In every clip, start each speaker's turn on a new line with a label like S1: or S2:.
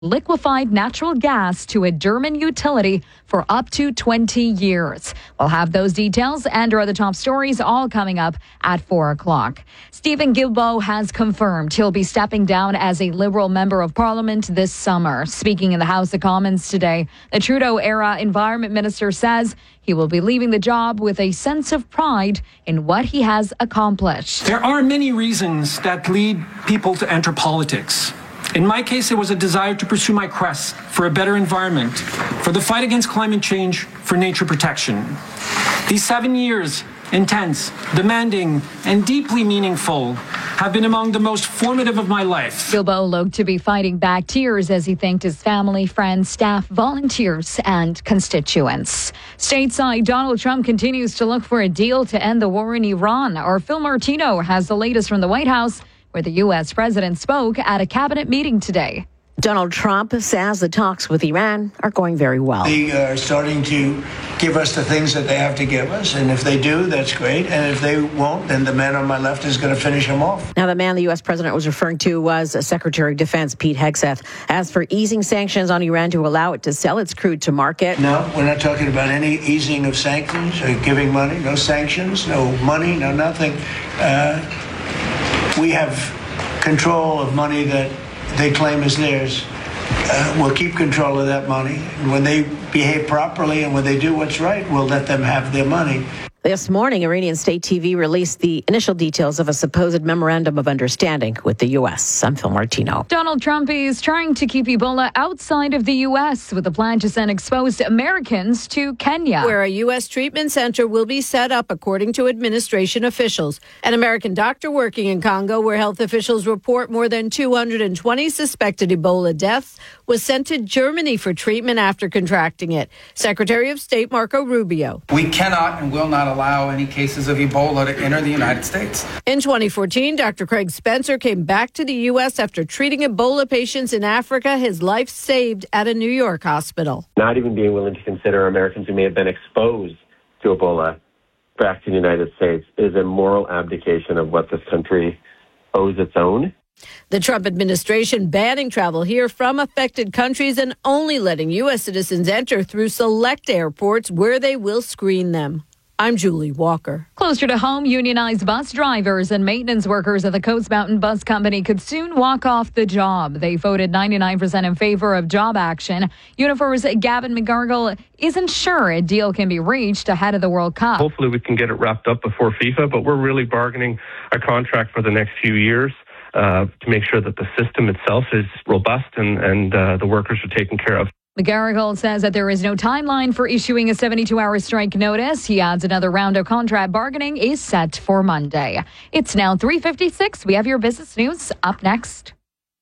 S1: liquefied natural gas to a German utility for up to 20 years. We'll have those details and our other top stories all coming up at 4 o'clock. Stephen Guilbeault has confirmed he'll be stepping down as a Liberal member of Parliament this summer. Speaking in the House of Commons today, the Trudeau-era Environment Minister says he will be leaving the job with a sense of pride in what he has accomplished.
S2: There are many reasons that lead people to enter politics. In my case, it was a desire to pursue my quest for a better environment, for the fight against climate change, for nature protection. These 7 years, intense, demanding, and deeply meaningful, have been among the most formative of my life.
S1: Guilbeault looked to be fighting back tears as he thanked his family, friends, staff, volunteers, and constituents. Stateside, Donald Trump continues to look for a deal to end the war in Iran. Our Phil Martino has the latest from the White House, where the U.S. president spoke at a cabinet meeting today.
S3: Donald Trump says the talks with Iran are going very well.
S4: They are starting to give us the things that they have to give us, and if they do, that's great. And if they won't, then the man on my left is going to finish them off.
S3: Now, the man the U.S. president was referring to was Secretary of Defense Pete Hegseth. As for easing sanctions on Iran to allow it to sell its crude to market.
S4: No, we're not talking about any easing of sanctions or giving money. No sanctions, no money, no nothing. We have control of money that they claim is theirs. We'll keep control of that money. And when they behave properly and when they do what's right, we'll let them have their money.
S3: This morning, Iranian state TV released the initial details of a supposed memorandum of understanding with the U.S. I'm Phil Martino.
S1: Donald Trump is trying to keep Ebola outside of the U.S. with a plan to send exposed Americans to Kenya,
S5: where a U.S. treatment center will be set up, according to administration officials. An American doctor working in Congo, where health officials report more than 220 suspected Ebola deaths, was sent to Germany for treatment after contracting it. Secretary of State Marco Rubio.
S6: We cannot and will not allow any cases of Ebola to enter the United States.
S5: In 2014, Dr. Craig Spencer came back to the U.S. after treating Ebola patients in Africa, his life saved at a New York hospital.
S7: Not even being willing to consider Americans who may have been exposed to Ebola back to the United States is a moral abdication of what this country owes its own.
S5: The Trump administration banning travel here from affected countries and only letting U.S. citizens enter through select airports where they will screen them. I'm Julie Walker.
S1: Closer to home, unionized bus drivers and maintenance workers at the Coast Mountain Bus Company could soon walk off the job. They voted 99% in favor of job action. Unifor's Gavin McGargle isn't sure a deal can be reached ahead of the World Cup.
S8: Hopefully we can get it wrapped up before FIFA, but we're really bargaining a contract for the next few years to make sure that the system itself is robust and the workers are taken care of.
S1: McGarrigle says that there is no timeline for issuing a 72-hour strike notice. He adds another round of contract bargaining is set for Monday. It's now 3:56. We have your business news up next.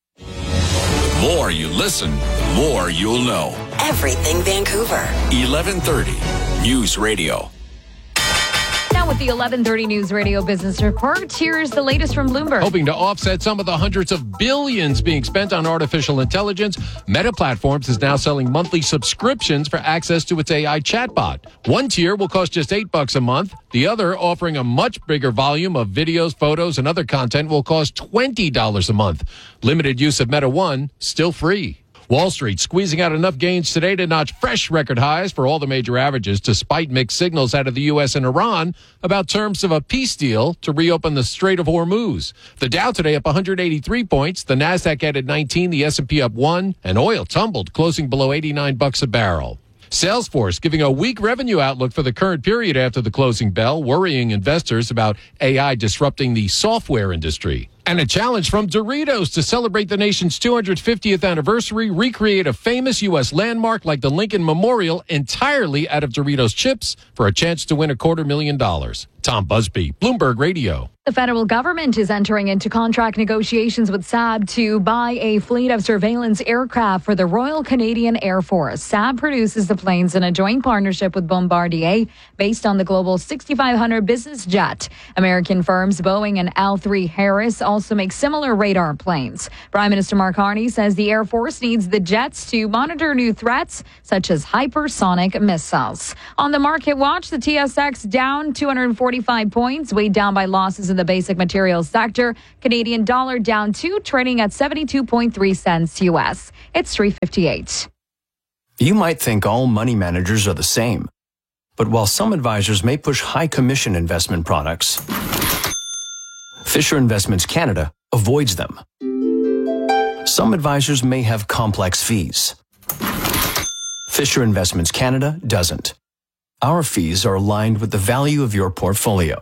S9: The more you listen, the more you'll know.
S10: Everything Vancouver.
S9: 1130 News Radio.
S1: Now with the 1130 News Radio Business Report, here's the latest from Bloomberg.
S11: Hoping to offset some of the hundreds of billions being spent on artificial intelligence, Meta Platforms is now selling monthly subscriptions for access to its AI chatbot. One tier will cost just $8 a month. The other, offering a much bigger volume of videos, photos, and other content, will cost $20 a month. Limited use of Meta One, still free. Wall Street squeezing out enough gains today to notch fresh record highs for all the major averages, despite mixed signals out of the U.S. and Iran about terms of a peace deal to reopen the Strait of Hormuz. The Dow today up 183 points, the Nasdaq added 19, the S&P up 1, and oil tumbled, closing below $89 a barrel. Salesforce giving a weak revenue outlook for the current period after the closing bell, worrying investors about AI disrupting the software industry. And a challenge from Doritos to celebrate the nation's 250th anniversary, recreate a famous U.S. landmark like the Lincoln Memorial entirely out of Doritos chips for a chance to win $250,000. Tom Busby, Bloomberg Radio.
S1: The federal government is entering into contract negotiations with Saab to buy a fleet of surveillance aircraft for the Royal Canadian Air Force. Saab produces the planes in a joint partnership with Bombardier based on the Global 6500 business jet. American firms Boeing and L3 Harris also make similar radar planes. Prime Minister Mark Carney says the Air Force needs the jets to monitor new threats such as hypersonic missiles. On the market watch, the TSX down 240 45 points, weighed down by losses in the basic materials sector. Canadian dollar down 2, trading at 72.3 cents US. It's 3:58.
S12: You might think all money managers are the same. But while some advisors may push high commission investment products, Fisher Investments Canada avoids them. Some advisors may have complex fees. Fisher Investments Canada doesn't. Our fees are aligned with the value of your portfolio.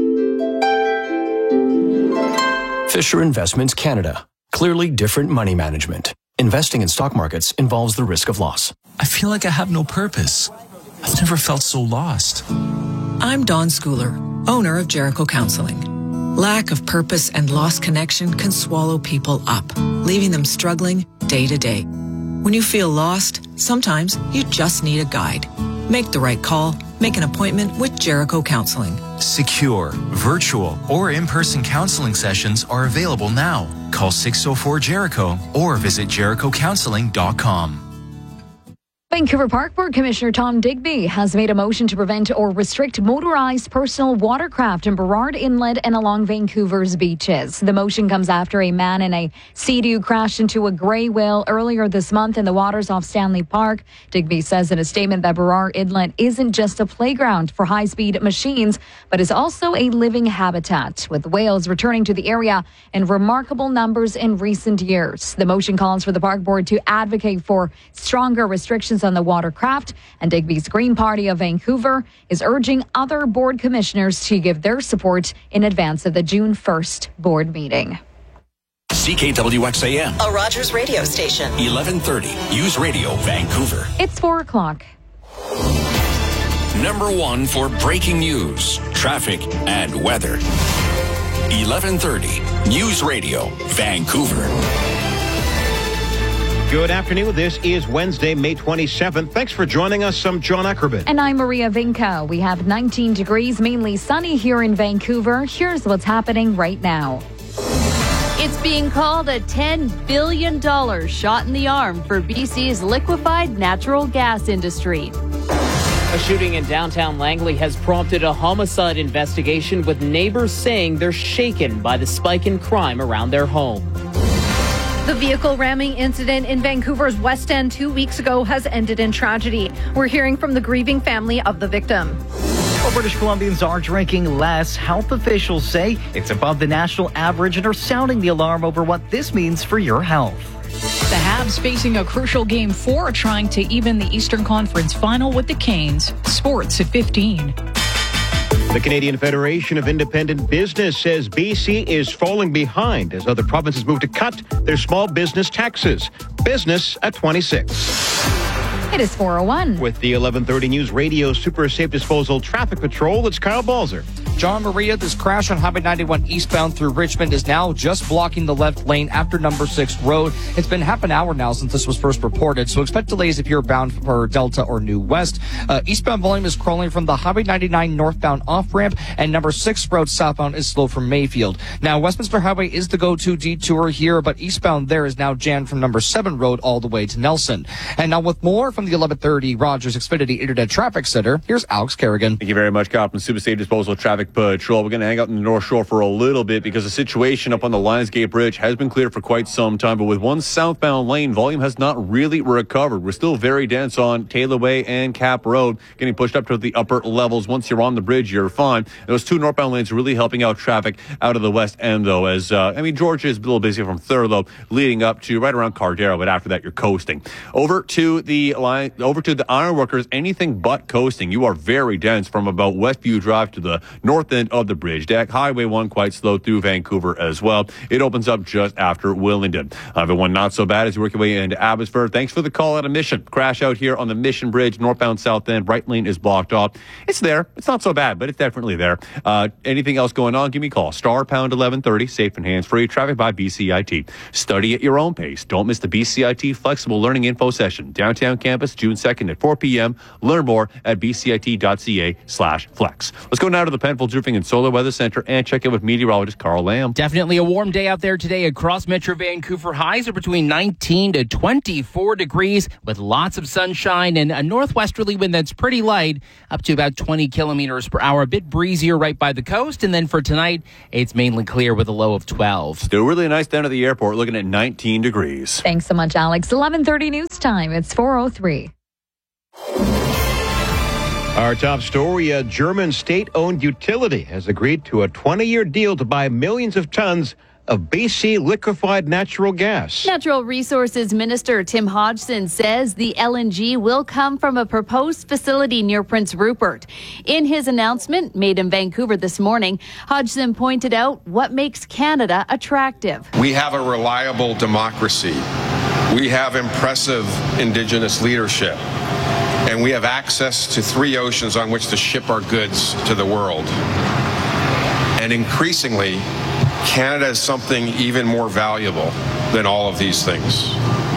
S12: Fisher Investments Canada. Clearly different money management. Investing in stock markets involves the risk of loss.
S13: I feel like I have no purpose. I've never felt so lost.
S14: I'm Dawn Schooler, owner of Jericho Counseling. Lack of purpose and lost connection can swallow people up, leaving them struggling day to day. When you feel lost, sometimes you just need a guide. Make the right call. Make an appointment with Jericho Counseling.
S13: Secure, virtual, or in-person counseling sessions are available now. Call 604-JERICHO or visit jerichocounseling.com.
S1: Vancouver Park Board Commissioner Tom Digby has made a motion to prevent or restrict motorized personal watercraft in Burrard Inlet and along Vancouver's beaches. The motion comes after a man in a Sea-Doo crashed into a gray whale earlier this month in the waters off Stanley Park. Digby says in a statement that Burrard Inlet isn't just a playground for high-speed machines, but is also a living habitat, with whales returning to the area in remarkable numbers in recent years. The motion calls for the Park Board to advocate for stronger restrictions on the watercraft, and Digby's Green Party of Vancouver is urging other board commissioners to give their support in advance of the June 1st board meeting.
S9: CKWXAM,
S10: a Rogers radio station.
S9: 1130 News Radio, Vancouver.
S1: It's 4 o'clock.
S9: Number 1 for breaking news, traffic, and weather. 1130 News Radio, Vancouver.
S15: Good afternoon. This is Wednesday, May 27th. Thanks for joining us. I'm John Ackerman.
S1: And I'm Maria Vinca. We have 19 degrees, mainly sunny here in Vancouver. Here's what's happening right now.
S16: It's being called a $10 billion shot in the arm for BC's liquefied natural gas industry.
S17: A shooting in downtown Langley has prompted a homicide investigation, with neighbors saying they're shaken by the spike in crime around their home.
S18: The vehicle ramming incident in Vancouver's West End 2 weeks ago has ended in tragedy. We're hearing from the grieving family of the victim.
S19: Well, British Columbians are drinking less. Health officials say it's above the national average and are sounding the alarm over what this means for your health.
S20: The Habs facing a crucial Game 4, trying to even the Eastern Conference final with the Canes. Sports at 15.
S15: The Canadian Federation of Independent Business says BC is falling behind as other provinces move to cut their small business taxes. Business at 26.
S1: It is 4:01.
S15: With the 1130 News Radio Super Safe Disposal Traffic Patrol, it's Kyle Balzer.
S21: John Maria, this crash on Highway 91 eastbound through Richmond is now just blocking the left lane after number 6 road. It's been half an hour now since this was first reported, so expect delays if you're bound for Delta or New West. Eastbound volume is crawling from the Highway 99 northbound off-ramp, and number 6 road southbound is slow from Mayfield. Now, Westminster Highway is the go-to detour here, but eastbound there is now jammed from number 7 road all the way to Nelson. And now with more from the 1130 Rogers Xfinity Internet Traffic Center, here's Alex Kerrigan.
S22: Thank you very much, Kyle, from Super Safe Disposal Traffic Patrol. We're going to hang out in the North Shore for a little bit because the situation up on the Lionsgate Bridge has been cleared for quite some time, but with one southbound lane, volume has not really recovered. We're still very dense on Taylor Way and Cap Road, getting pushed up to the upper levels. Once you're on the bridge, you're fine. Those 2 northbound lanes are really helping out traffic out of the West End, though, as, Georgia is a little busy from Thurlow leading up to right around Cardero, but after that, you're coasting. Over to the Ironworkers, anything but coasting. You are very dense from about Westview Drive to the north end of the bridge deck. Highway 1 quite slow through Vancouver as well. It opens up just after Willingdon. Highway 1 not so bad as you work your way into Abbotsford. Thanks for the call out of Mission. Crash out here on the Mission Bridge, northbound south end. Right lane is blocked off. It's there. It's not so bad, but it's definitely there. Anything else going on? Give me a call. Star pound 1130. Safe and hands-free. Traffic by BCIT. Study at your own pace. Don't miss the BCIT Flexible Learning Info Session. Downtown campus, June 2nd at 4 p.m. Learn more at bcit.ca/flex. Let's go now to the Penfield Falls Roofing and Solar Weather Center, and check in with meteorologist Carl Lamb.
S2: Definitely a warm day out there today across Metro Vancouver. Highs are between 19 to 24 degrees with lots of sunshine and a northwesterly wind that's pretty light, up to about 20 kilometers per hour. A bit breezier right by the coast. And then for tonight, it's mainly clear with a low of 12.
S22: Still really nice down at the airport, looking at 19 degrees.
S1: Thanks so much, Alex. 11:30 news time. It's 4:03.
S15: Our top story, a German state-owned utility has agreed to a 20-year deal to buy millions of tons of BC liquefied natural gas.
S16: Natural Resources Minister Tim Hodgson says the LNG will come from a proposed facility near Prince Rupert. In his announcement made in Vancouver this morning, Hodgson pointed out what makes Canada attractive.
S4: We have a reliable democracy. We have impressive Indigenous leadership. And we have access to 3 oceans on which to ship our goods to the world. And increasingly, Canada is something even more valuable than all of these things.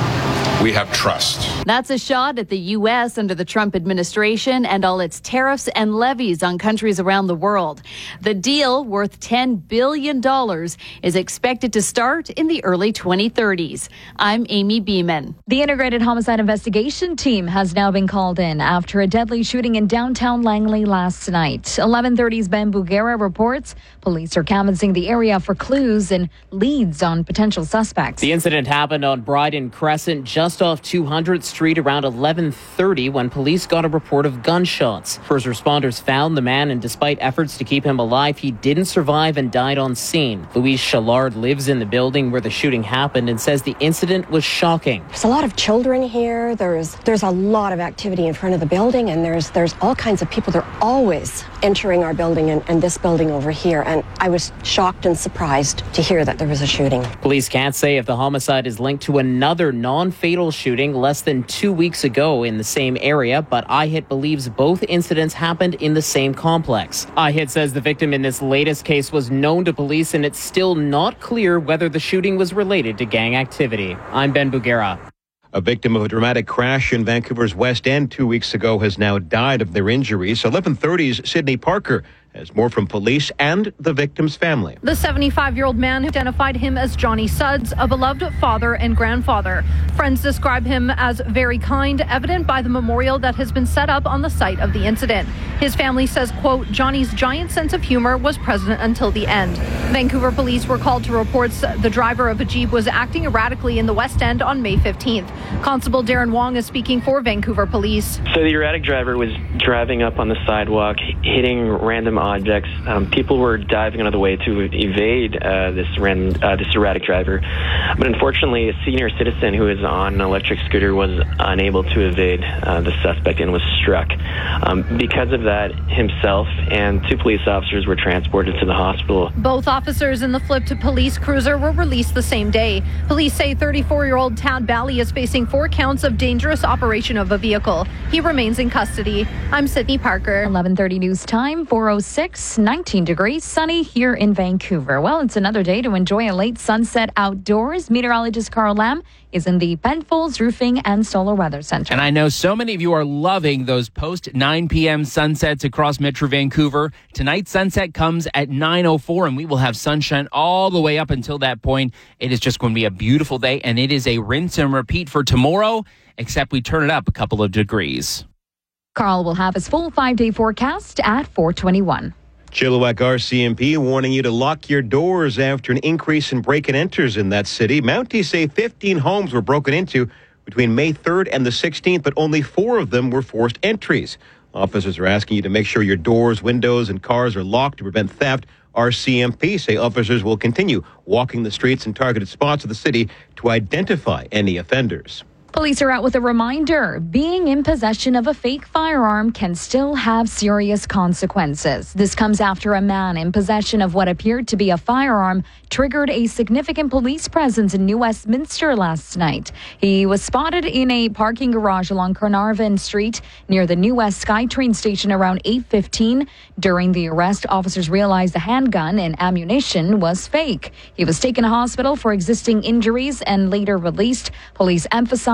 S4: We have trust.
S16: That's a shot at the U.S. under the Trump administration and all its tariffs and levies on countries around the world. The deal, worth $10 billion, is expected to start in the early 2030s. I'm Amy Beeman.
S1: The Integrated Homicide Investigation Team has now been called in after a deadly shooting in downtown Langley last night. 11:30's Ben Bugera reports police are canvassing the area for clues and leads on potential suspects.
S17: The incident happened on Bryden Crescent, just off 200th Street around 11:30 when police got a report of gunshots. First responders found the man, and despite efforts to keep him alive, he didn't survive and died on scene. Louise Challard lives in the building where the shooting happened and says the incident was shocking.
S23: There's a lot of children here. There's a lot of activity in front of the building, and there's all kinds of people. They're always entering our building and this building over here, and I was shocked and surprised to hear that there was a shooting.
S17: Police can't say if the homicide is linked to another non-fatal shooting less than 2 weeks ago in the same area, but IHIT believes both incidents happened in the same complex. IHIT says the victim in this latest case was known to police, and it's still not clear whether the shooting was related to gang activity. I'm Ben Bugera.
S15: A victim of a dramatic crash in Vancouver's West End 2 weeks ago has now died of their injuries. 11:30's Sydney Parker has more from police and the victim's family.
S18: The 75-year-old man identified him as Johnny Sudds, a beloved father and grandfather. Friends describe him as very kind, evident by the memorial that has been set up on the site of the incident. His family says, quote, Johnny's giant sense of humor was present until the end. Vancouver police were called to reports the driver of a Jeep was acting erratically in the West End on May 15th. Constable Darren Wong is speaking for Vancouver police.
S24: So the erratic driver was driving up on the sidewalk, hitting random objects. People were diving out of the way to evade this erratic driver. But unfortunately, a senior citizen who is on an electric scooter was unable to evade the suspect and was struck. Because of that, himself and 2 police officers were transported to the hospital.
S18: Both officers in the flipped police cruiser were released the same day. Police say 34-year-old Tad Bally is facing 4 counts of dangerous operation of a vehicle. He remains in custody. I'm Sydney Parker.
S1: 11:30 news time, 4:06, 19 degrees, sunny here in Vancouver. Well, it's another day to enjoy a late sunset outdoors. Meteorologist Carl Lamb is in the Penfolds Roofing and Solar Weather Center.
S2: And I know so many of you are loving those post 9 p.m. sunsets across Metro Vancouver. Tonight's sunset comes at 9:04, and we will have sunshine all the way up until that point. It is just going to be a beautiful day, and it is a rinse and repeat for tomorrow, except we turn it up a couple of degrees.
S1: Carl will have his full 5-day forecast at 4:21.
S15: Chilliwack RCMP warning you to lock your doors after an increase in break-and-enters in that city. Mounties say 15 homes were broken into between May 3rd and the 16th, but only 4 of them were forced entries. Officers are asking you to make sure your doors, windows, and cars are locked to prevent theft. RCMP say officers will continue walking the streets and targeted spots of the city to identify any offenders.
S1: Police are out with a reminder. Being in possession of a fake firearm can still have serious consequences. This comes after a man in possession of what appeared to be a firearm triggered a significant police presence in New Westminster last night. He was spotted in a parking garage along Carnarvon Street near the New West SkyTrain station around 8:15. During the arrest, officers realized the handgun and ammunition was fake. He was taken to hospital for existing injuries and later released. Police emphasized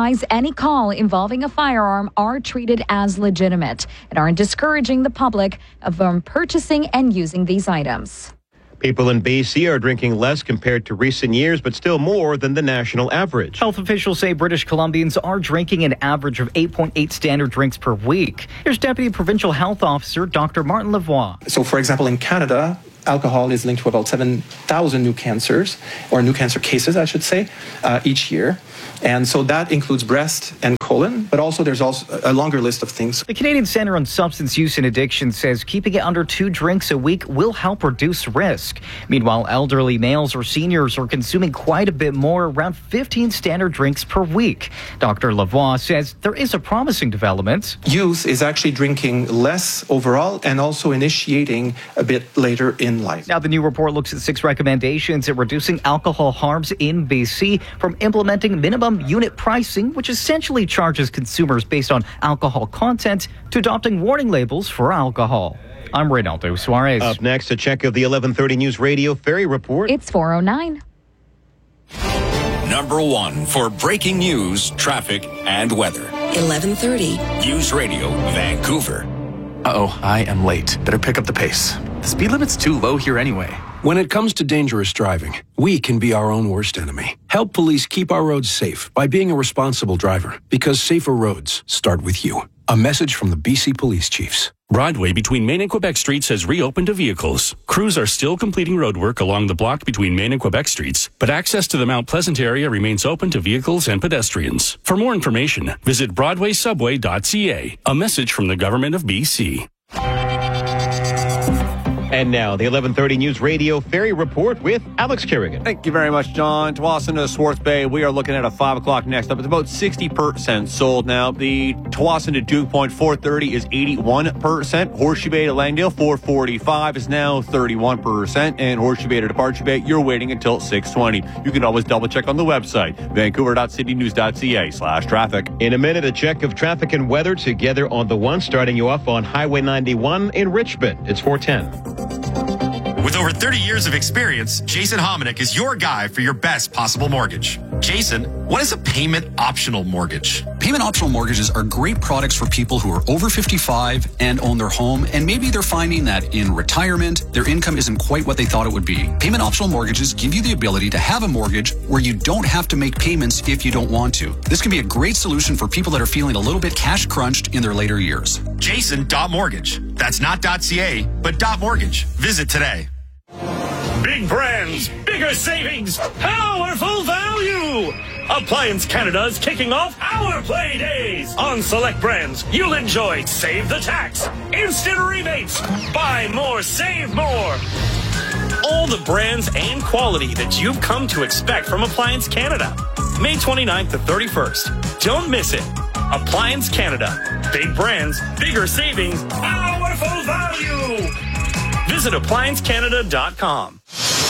S1: otherwise any call involving a firearm are treated as legitimate and aren't discouraging the public from purchasing and using these items.
S15: People in BC are drinking less compared to recent years, but still more than the national average.
S19: Health officials say British Columbians are drinking an average of 8.8 standard drinks per week. Here's Deputy Provincial Health Officer Dr. Martin Lavoie.
S3: So, for example, in Canada, alcohol is linked to about 7,000 new cancers, or new cancer cases, I should say, each year. And so that includes breast and colon, but also there's also a longer list of things.
S19: The Canadian Centre on Substance Use and Addiction says keeping it under 2 drinks a week will help reduce risk. Meanwhile, elderly males or seniors are consuming quite a bit more, around 15 standard drinks per week. Dr. Lavoie says there is a promising development.
S3: Youth is actually drinking less overall and also initiating a bit later in life.
S19: Now, the new report looks at 6 recommendations at reducing alcohol harms in BC, from implementing minimum unit pricing, which essentially charges consumers based on alcohol content, to adopting warning labels for alcohol. I'm Reynaldo Suarez.
S15: Up next, a check of the 11:30 News Radio Ferry Report.
S1: It's 4:09.
S9: Number 1 for breaking news, traffic, and weather.
S10: 11:30.
S9: News Radio Vancouver.
S5: Uh-oh, I am late. Better pick up the pace. The speed limit's too low here anyway.
S6: When it comes to dangerous driving, we can be our own worst enemy. Help police keep our roads safe by being a responsible driver, because safer roads start with you. A message from the BC Police Chiefs.
S7: Broadway between Main and Quebec Streets has reopened to vehicles. Crews are still completing roadwork along the block between Main and Quebec Streets, but access to the Mount Pleasant area remains open to vehicles and pedestrians. For more information, visit broadwaysubway.ca. A message from the Government of BC.
S15: And now, the 11:30 News Radio Ferry Report with Alex Kerrigan.
S22: Thank you very much, John. Tsawwassen to Swartz Bay, we are looking at a 5 o'clock next up. It's about 60% sold now. The Tsawwassen to Duke Point 430 is 81%. Horseshoe Bay to Langdale 445 is now 31%. And Horseshoe Bay to Departure Bay, you're waiting until 620. You can always double check on the website, vancouver.citynews.ca/traffic.
S15: In a minute, a check of traffic and weather together on the one, starting you off on Highway 91 in Richmond. It's 410.
S25: With over 30 years of experience, Jason Hominick is your guy for your best possible mortgage. Jason, what is a payment optional mortgage?
S26: Payment optional mortgages are great products for people who are over 55 and own their home, and maybe they're finding that in retirement, their income isn't quite what they thought it would be. Payment optional mortgages give you the ability to have a mortgage where you don't have to make payments if you don't want to. This can be a great solution for people that are feeling a little bit cash crunched in their later years.
S25: Jason.mortgage. That's not .ca, but .mortgage. Visit today.
S27: Big brands, bigger savings, powerful value! Appliance Canada is kicking off our Play Days. On select brands, you'll enjoy Save the Tax, instant rebates, buy more, save more. All the brands and quality that you've come to expect from Appliance Canada. May 29th to 31st. Don't miss it. Appliance Canada. Big brands, bigger savings, powerful value! Visit appliancecanada.com.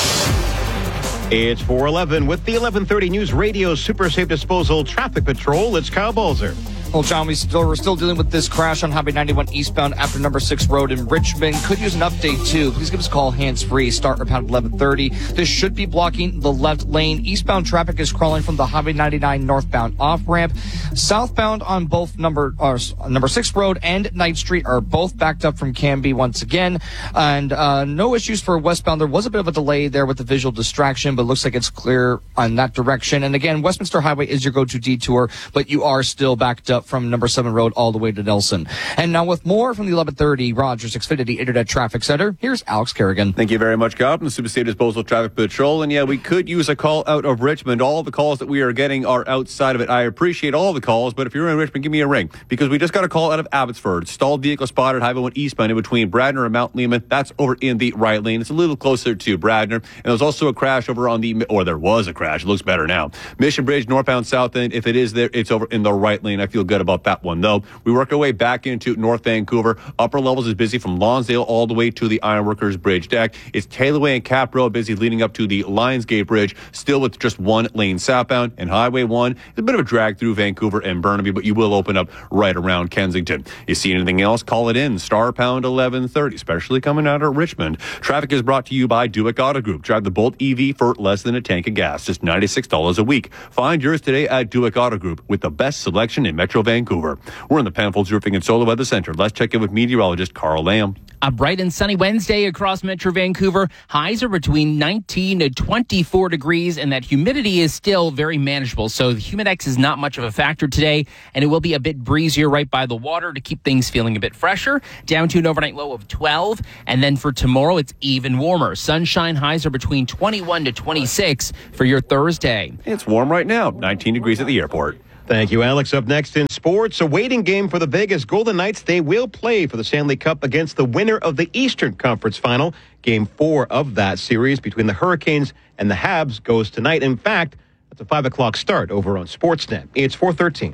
S15: It's 4:11 with the 11:30 News Radio Super Safe Disposal Traffic Patrol. It's Kyle Balzer.
S21: Well, John, we're still dealing with this crash on Highway 91 eastbound after number 6 road in Richmond. Could use an update, too. Please give us a call hands-free. Start around 11:30. This should be blocking the left lane. Eastbound traffic is crawling from the Highway 99 northbound off-ramp. Southbound on both number 6 road and Knight Street are both backed up from Cambie once again. And no issues for westbound. There was a bit of a delay there with the visual distraction, but it looks like it's clear on that direction. And again, Westminster Highway is your go-to detour, but you are still backed up from number 7 road all the way to Nelson. And now with more from the 11:30 Rogers Xfinity Internet Traffic Center, here's Alex Kerrigan.
S22: Thank you very much, Kyle, from the Super Safe Disposal Traffic Patrol. And yeah, we could use a call out of Richmond. All the calls that we are getting are outside of it. I appreciate all the calls, but if you're in Richmond, give me a ring, because we just got a call out of Abbotsford. Stalled vehicle spotted Highway 1 eastbound in between Bradner and Mount Lehman. That's over in the right lane. It's a little closer to Bradner. And there's also a crash over on there was a crash. It looks better now. Mission Bridge, northbound, south end. If it is there, it's over in the right lane. I feel good about that one, though. We work our way back into North Vancouver. Upper levels is busy from Lonsdale all the way to the Ironworkers Bridge deck. It's Taylorway and Cap Road busy leading up to the Lionsgate Bridge, still with just one lane southbound. And Highway 1 is a bit of a drag through Vancouver and Burnaby, but you will open up right around Kensington. You see anything else, call it in. Star pound 1130, especially coming out of Richmond. Traffic is brought to you by Duick Auto Group. Drive the Bolt EV for less than a tank of gas, just $96 a week. Find yours today at Duick Auto Group with the best selection in Metro Vancouver. We're in the Penfolds Roofing and Solar Weather Center. Let's check in with meteorologist Carl Lamb.
S2: A bright and sunny Wednesday across Metro Vancouver. Highs are between 19 to 24 degrees, and that humidity is still very manageable. So the Humidex is not much of a factor today, and it will be a bit breezier right by the water to keep things feeling a bit fresher. Down to an overnight low of 12, and then for tomorrow, it's even warmer. Sunshine highs are between 21 to 26 for your Thursday.
S22: It's warm right now, 19 degrees at the airport. Thank you, Alex. Up next in sports, a waiting game for the Vegas Golden Knights. They will play for the Stanley Cup against the winner of the Eastern Conference Final. Game 4 of that series between the Hurricanes and the Habs goes tonight. In fact, it's a 5 o'clock start over on Sportsnet. It's 4:13.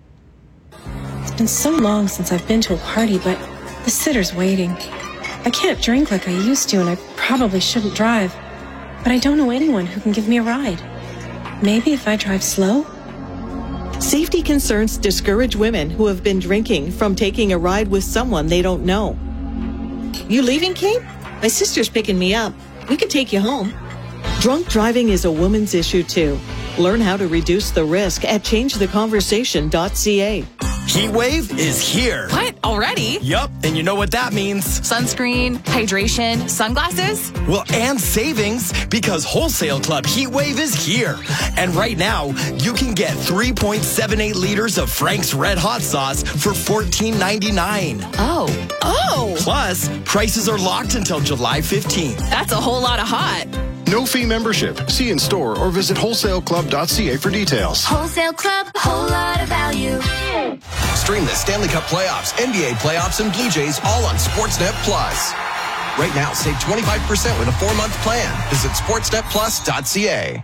S4: It's been so long since I've been to a party, but the sitter's waiting. I can't drink like I used to, and I probably shouldn't drive. But I don't know anyone who can give me a ride. Maybe if I drive slow?
S8: Safety concerns discourage women who have been drinking from taking a ride with someone they don't know. You leaving, Kate? My sister's picking me up. We could take you home. Drunk driving is a woman's issue, too. Learn how to reduce the risk at changetheconversation.ca.
S11: Heat wave is here.
S12: What? Already?
S11: Yup. And you know what that means?
S12: Sunscreen, hydration, sunglasses?
S11: Well, and savings, because Wholesale Club Heat Wave is here. And right now, you can get 3.78 liters of Frank's Red Hot Sauce for $14.99.
S12: Oh.
S11: Plus, prices are locked until July 15th.
S12: That's a whole lot of hot.
S13: No fee membership. See in store or visit wholesaleclub.ca for details.
S14: Wholesale Club, a whole lot of value.
S20: Stream the Stanley Cup playoffs, NBA playoffs, and Blue Jays all on Sportsnet Plus. Right now, save 25% with a 4-month plan. Visit sportsnetplus.ca.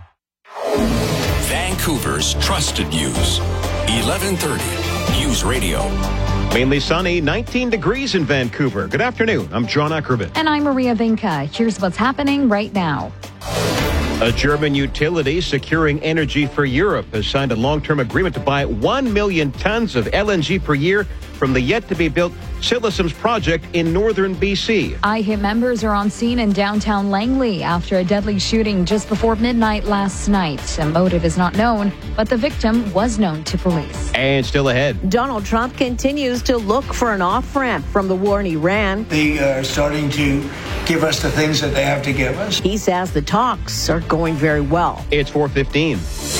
S9: Vancouver's trusted news. 1130 News Radio.
S15: Mainly sunny, 19 degrees in Vancouver. Good afternoon. I'm John Ackerman.
S1: And I'm Maria Vinca. Here's what's happening right now.
S15: A German utility securing energy for Europe has signed a long-term agreement to buy 1 million tons of LNG per year from the yet-to-be-built Silesom's project in northern BC.
S1: IHIP members are on scene in downtown Langley after a deadly shooting just before midnight last night. A motive is not known, but the victim was known to police.
S15: And still ahead.
S28: Donald Trump continues to look for an off-ramp from the war in Iran.
S29: They are starting to give us the things that they have to give us.
S28: He says the talks are going very well.
S15: It's 4:15.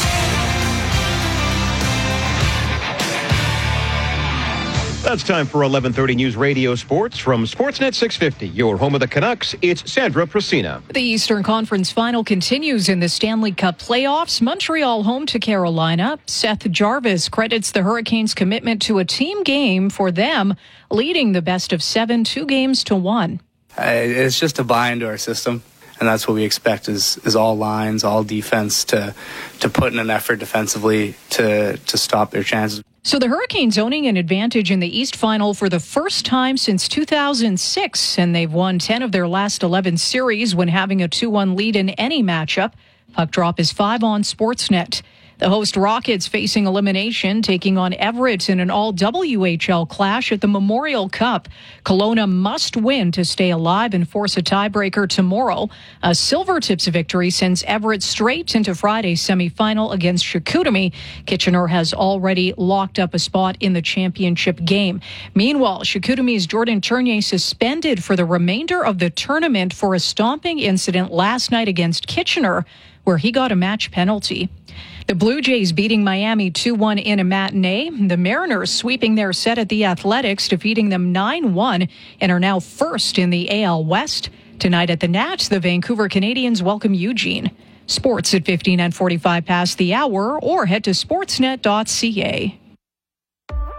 S15: That's time for 1130 News Radio Sports from Sportsnet 650, your home of the Canucks. It's Sandra Procina.
S30: The Eastern Conference Final continues in the Stanley Cup playoffs. Montreal home to Carolina. Seth Jarvis credits the Hurricanes' commitment to a team game for them, leading the best of 7, 2-1.
S31: It's just a buy into our system. And that's what we expect is all lines, all defense to put in an effort defensively to stop their chances.
S30: So the Hurricanes owning an advantage in the East Final for the first time since 2006, and they've won 10 of their last 11 series when having a 2-1 lead in any matchup. Puck drop is 5 on Sportsnet. The host Rockets facing elimination, taking on Everett in an all-WHL clash at the Memorial Cup. Kelowna must win to stay alive and force a tiebreaker tomorrow. A Silvertips victory sends Everett straight into Friday's semifinal against Chicoutimi. Kitchener has already locked up a spot in the championship game. Meanwhile, Chicoutimi's Jordan Tournier suspended for the remainder of the tournament for a stomping incident last night against Kitchener, where he got a match penalty. The Blue Jays beating Miami 2-1 in a matinee. The Mariners sweeping their set at the Athletics, defeating them 9-1 and are now first in the AL West. Tonight at the Nats, the Vancouver Canadians welcome Eugene. Sports at 15 and 45 past the hour, or head to sportsnet.ca.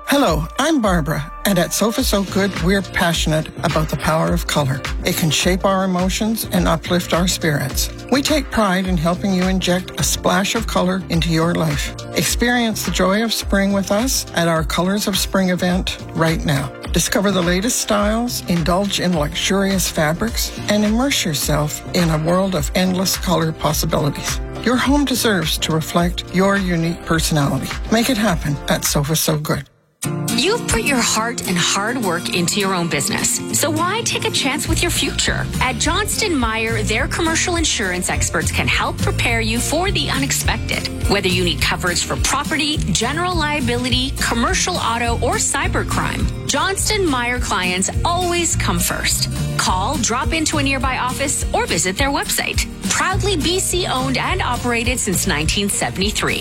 S3: Hello, I'm Barbara, and at Sofa So Good, we're passionate about the power of color. It can shape our emotions and uplift our spirits. We take pride in helping you inject a splash of color into your life. Experience the joy of spring with us at our Colors of Spring event right now. Discover the latest styles, indulge in luxurious fabrics, and immerse yourself in a world of endless color possibilities. Your home deserves to reflect your unique personality. Make it happen at Sofa So Good.
S5: You've put your heart and hard work into your own business, so why take a chance with your future? At Johnston Meyer, their commercial insurance experts can help prepare you for the unexpected. Whether you need coverage for property, general liability, commercial auto, or cybercrime, Johnston Meyer clients always come first. Call, drop into a nearby office, or visit their website. Proudly BC owned and operated since 1973.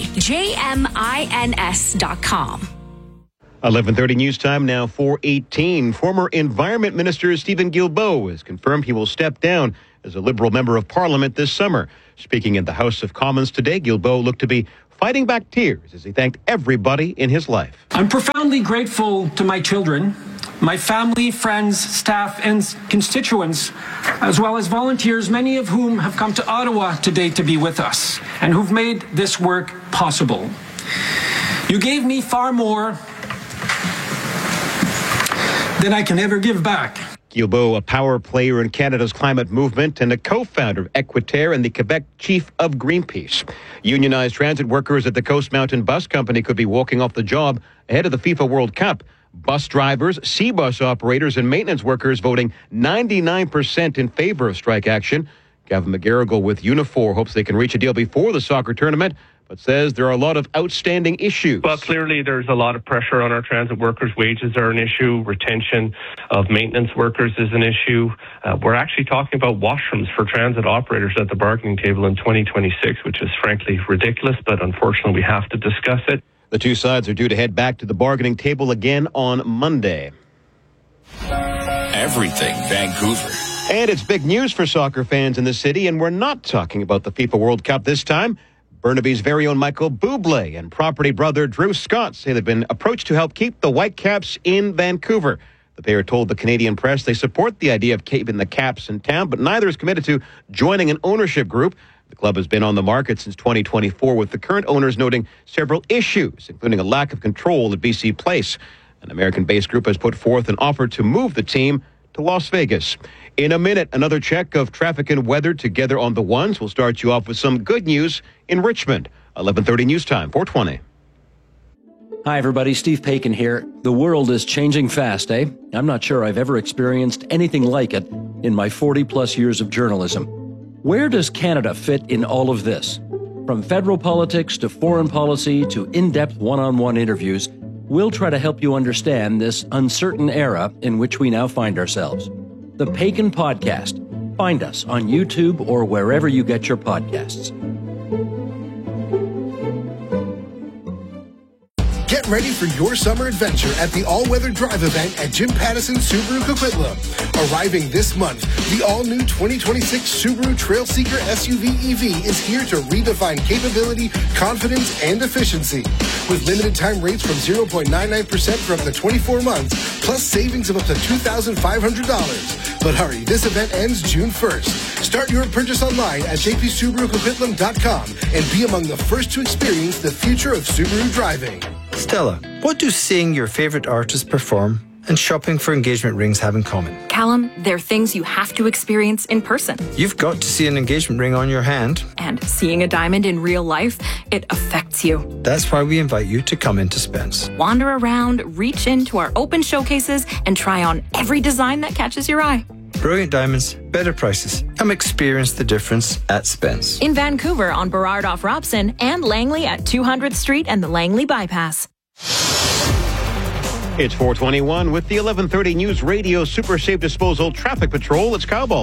S5: JMINS.com.
S15: 11:30 news time now, 4:18. Former Environment Minister Stephen Guilbeault has confirmed he will step down as a Liberal Member of Parliament this summer. Speaking in the House of Commons today, Guilbeault looked to be fighting back tears as he thanked everybody in his life.
S6: I'm profoundly grateful to my children, my family, friends, staff, and constituents, as well as volunteers, many of whom have come to Ottawa today to be with us and who've made this work possible. You gave me far more than I can ever give back.
S15: Guilbeault, a power player in Canada's climate movement and a co-founder of Equiterre and the Quebec chief of Greenpeace. Unionized transit workers at the Coast Mountain Bus Company could be walking off the job ahead of the FIFA World Cup. Bus drivers, C-bus operators, and maintenance workers voting 99% in favor of strike action. Gavin McGarrigle with Unifor hopes they can reach a deal before the soccer tournament, but says there are a lot of outstanding issues.
S7: Well, clearly there's a lot of pressure on our transit workers. Wages are an issue. Retention of maintenance workers is an issue. We're actually talking about washrooms for transit operators at the bargaining table in 2026, which is frankly ridiculous, but unfortunately we have to discuss it.
S15: The two sides are due to head back to the bargaining table again on Monday.
S9: Everything Vancouver.
S15: And it's big news for soccer fans in the city, and we're not talking about the FIFA World Cup this time. Burnaby's very own Michael Bublé and property brother Drew Scott say they've been approached to help keep the Whitecaps in Vancouver. The pair told the Canadian press they support the idea of keeping the Caps in town, but neither is committed to joining an ownership group. The club has been on the market since 2024, with the current owners noting several issues, including a lack of control at BC Place. An American-based group has put forth an offer to move the team to Las Vegas. In a minute, another check of traffic and weather together on the ones. We'll start you off with some good news in Richmond. 11:30 news time, 4:20.
S10: Hi, everybody. Steve Paikin here. The world is changing fast, eh? I'm not sure I've ever experienced anything like it in my 40-plus years of journalism. Where does Canada fit in all of this? From federal politics to foreign policy to in-depth one-on-one interviews, we'll try to help you understand this uncertain era in which we now find ourselves. The Paikin Podcast. Find us on YouTube or wherever you get your podcasts.
S16: Get ready for your summer adventure at the all-weather drive event at Jim Pattison Subaru Coquitlam. Arriving this month, the all-new 2026 Subaru Trailseeker SUV EV is here to redefine capability, confidence, and efficiency. With limited time rates from 0.99% for up to 24 months, plus savings of up to $2,500. But hurry, this event ends June 1st. Start your purchase online at jpsubarucoquitlam.com and be among the first to experience the future of Subaru driving.
S17: Stella, what do seeing your favorite artist perform and shopping for engagement rings have in common?
S18: Callum, they're things you have to experience in person.
S17: You've got to see an engagement ring on your hand.
S18: And seeing a diamond in real life, it affects you.
S17: That's why we invite you to come into Spence.
S18: Wander around, reach into our open showcases, and try on every design that catches your eye.
S17: Brilliant diamonds, better prices. Come experience the difference at Spence.
S18: In Vancouver on Burrard off Robson and Langley at 200th Street and the Langley Bypass.
S15: It's 4:21 with the 11:30 News Radio Super Safe Disposal Traffic Patrol. It's Kyle Balzer.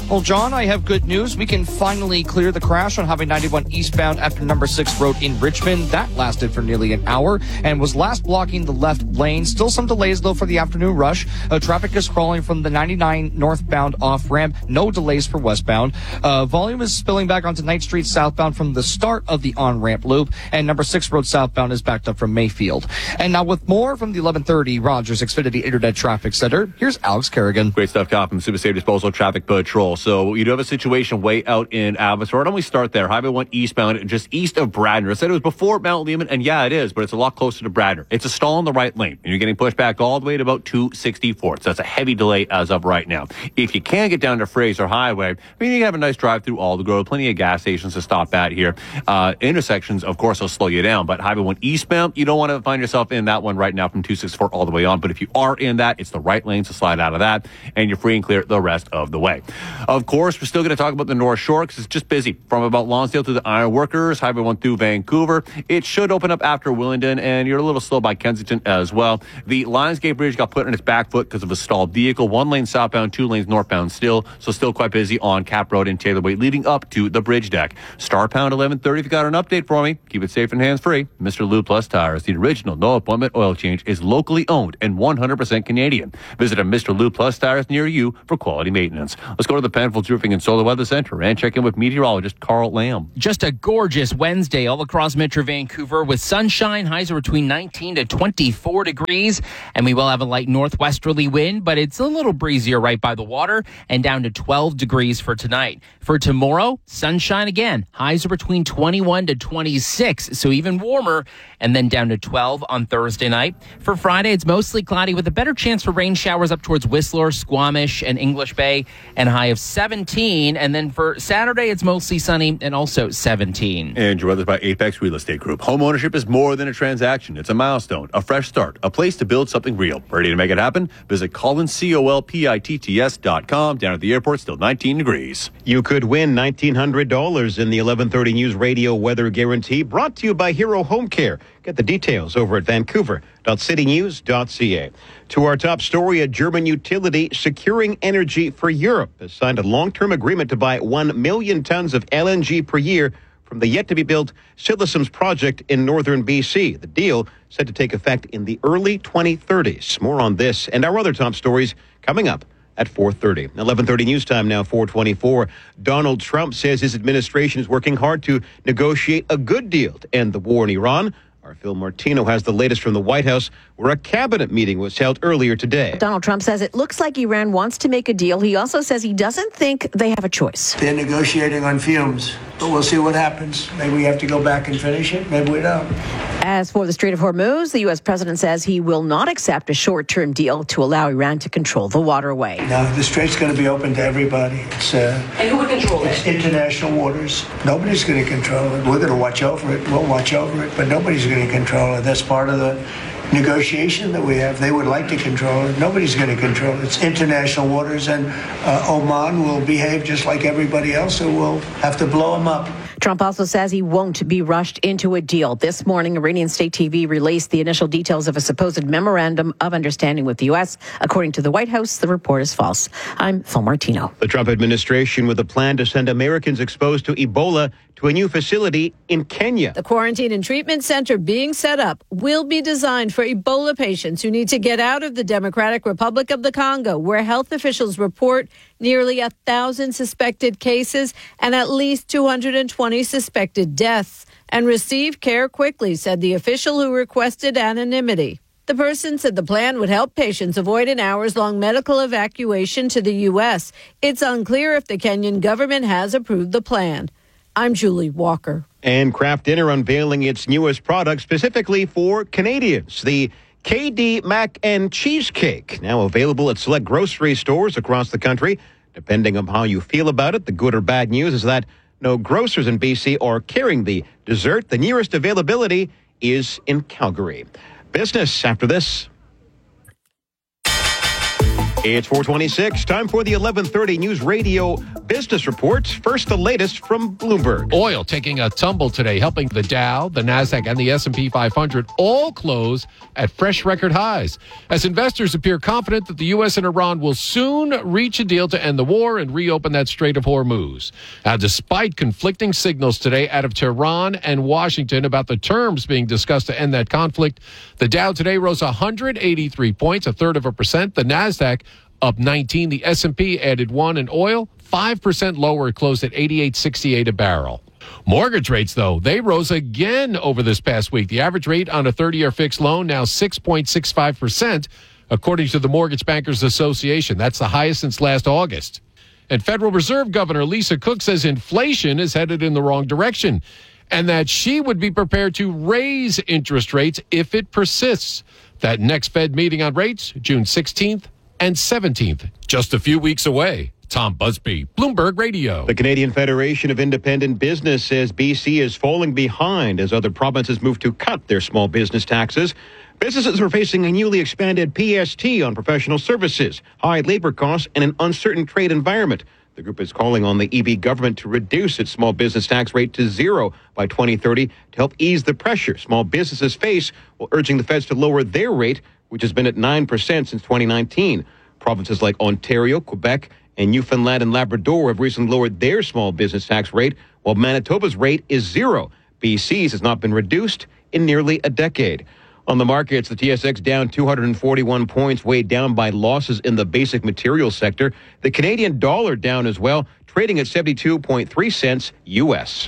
S2: Well, John, I have good news. We can finally clear the crash on Highway 91 eastbound after number 6 road in Richmond. That lasted for nearly an hour and was last blocking the left lane. Still some delays, though, for the afternoon rush. Traffic is crawling from the 99 northbound off-ramp. No delays for westbound. Volume is spilling back onto Knight Street southbound from the start of the on-ramp loop. And number 6 road southbound is backed up from Mayfield. And now with more from the 1130 Rogers Xfinity Internet Traffic Center, here's Alex Kerrigan.
S4: Great stuff, Cop, from Super Safe Disposal Traffic Patrol. So you do have a situation way out in Abbotsford. Why don't we start there? Highway 1 eastbound, just east of Bradner. I said it was before Mount Lehman, and yeah, it is, but it's a lot closer to Bradner. It's a stall in the right lane, and you're getting pushed back all the way to about 264th. So that's a heavy delay as of right now. If you can get down to Fraser Highway, I mean, you can have a nice drive through Aldergrove, plenty of gas stations to stop at here. Intersections, of course, will slow you down, but Highway 1 eastbound, you don't want to find yourself in that one right now from 264 all the way on, but if you are in that, it's the right lane, so slide out of that, and you're free and clear the rest of the way. Of course, we're still going to talk about the North Shore because it's just busy from about Lonsdale to the Iron Workers, Highway 1 through Vancouver. It should open up after Willingdon, and you're a little slow by Kensington as well. The Lionsgate Bridge got put on its back foot because of a stalled vehicle. 1 lane southbound, 2 lanes northbound still, so still quite busy on Cap Road and Taylor Way leading up to the bridge deck. Star Pound 1130 if you got an update for me. Keep it safe and hands-free. Mr. Lube Plus Tires, the original no-appointment oil change, is locally owned and 100% Canadian. Visit a Mr. Lube Plus Tires near you for quality maintenance. Let's go to the Penfolds Roofing and Solar Weather Center and check in with meteorologist Carl Lamb.
S8: Just a gorgeous Wednesday all across Metro Vancouver with sunshine. Highs are between 19 to 24 degrees, and we will have a light northwesterly wind, but it's a little breezier right by the water, and down to 12 degrees for tonight. For tomorrow, sunshine again. Highs are between 21 to 26, so even warmer, and then down to 12 on Thursday night. For Friday, it's mostly cloudy with a better chance for rain showers up towards Whistler, Squamish, and English Bay, and high of 17. And then for Saturday, it's mostly sunny and also 17.
S4: And your weather's by Apex Real Estate Group. Home ownership is more than a transaction. It's a milestone, a fresh start, a place to build something real. Ready to make it happen? Visit CollinsColpitts.com. Down at the airport, still 19 degrees.
S15: You could win $1,900 in the 1130 News Radio Weather Guarantee, brought to you by Hero Home Care. Get the details over at vancouver.citynews.ca. To our top story, a German utility securing energy for Europe has signed a long-term agreement to buy 1 million tons of LNG per year from the yet-to-be-built Silesums project in northern BC. The deal set to take effect in the early 2030s. More on this and our other top stories coming up at 4:30. 11:30 news time now, 4:24. Donald Trump says his administration is working hard to negotiate a good deal to end the war in Iran. Our Phil Martino has the latest from the White House, where a cabinet meeting was held earlier today.
S28: Donald Trump says it looks like Iran wants to make a deal. He also says he doesn't think they have a choice.
S29: They're negotiating on fumes, but we'll see what happens. Maybe we have to go back and finish it. Maybe we don't.
S28: As for the Strait of Hormuz, the U.S. president says he will not accept a short-term deal to allow Iran to control the waterway.
S29: No, the strait's going to be open to everybody.
S28: And who would control it?
S29: It's international waters. Nobody's going to control it. We're going to watch over it. We'll watch over it, but nobody's going to control it. That's part of the negotiation that we have. They would like to control it. Nobody's going to control it. It's international waters, and Oman will behave just like everybody else, so we'll have to blow them up.
S28: Trump also says he won't be rushed into a deal. This morning, Iranian state TV released the initial details of a supposed memorandum of understanding with the U.S. According to the White House, the report is false. I'm Phil Martino.
S15: The Trump administration with a plan to send Americans exposed to Ebola to a new facility in Kenya.
S19: The quarantine and treatment center being set up will be designed for Ebola patients who need to get out of the Democratic Republic of the Congo, where health officials report nearly 1,000 suspected cases and at least 220 suspected deaths, and receive care quickly, said the official who requested anonymity. The person said the plan would help patients avoid an hours-long medical evacuation to the U.S. It's unclear if the Kenyan government has approved the plan. I'm Julie Walker.
S15: And Kraft Dinner unveiling its newest product specifically for Canadians. The KD Mac and Cheesecake, now available at select grocery stores across the country. Depending on how you feel about it, the good or bad news is that no grocers in BC are carrying the dessert. The nearest availability is in Calgary. Business after this. It's 4:26. Time for the 11:30 News Radio business reports. First, the latest from Bloomberg.
S11: Oil taking a tumble today, helping the Dow, the Nasdaq, and the S&P 500 all close at fresh record highs, as investors appear confident that the U.S. and Iran will soon reach a deal to end the war and reopen that Strait of Hormuz. Now, despite conflicting signals today out of Tehran and Washington about the terms being discussed to end that conflict, the Dow today rose 183 points, 0.33%. The Nasdaq up 19. The S&P added 1, and oil 5% lower. It closed at $88.68 a barrel. Mortgage rates, though, they rose again over this past week. The average rate on a 30-year fixed loan now 6.65%, according to the Mortgage Bankers Association. That's the highest since last August. And Federal Reserve Governor Lisa Cook says inflation is headed in the wrong direction, and that she would be prepared to raise interest rates if it persists. That next Fed meeting on rates, June 16th and 17th, just a few weeks away. Tom Busby, Bloomberg Radio.
S15: The Canadian Federation of Independent Business says BC is falling behind as other provinces move to cut their small business taxes. Businesses are facing a newly expanded PST on professional services, high labor costs, and an uncertain trade environment. The group is calling on the EB government to reduce its small business tax rate to 0 by 2030 to help ease the pressure small businesses face, while urging the feds to lower their rate, which has been at 9% since 2019. Provinces like Ontario, Quebec, and Newfoundland and Labrador have recently lowered their small business tax rate, while Manitoba's rate is 0. BC's has not been reduced in nearly a decade. On the markets, the TSX down 241 points, weighed down by losses in the basic materials sector. The Canadian dollar down as well, trading at 72.3 cents U.S.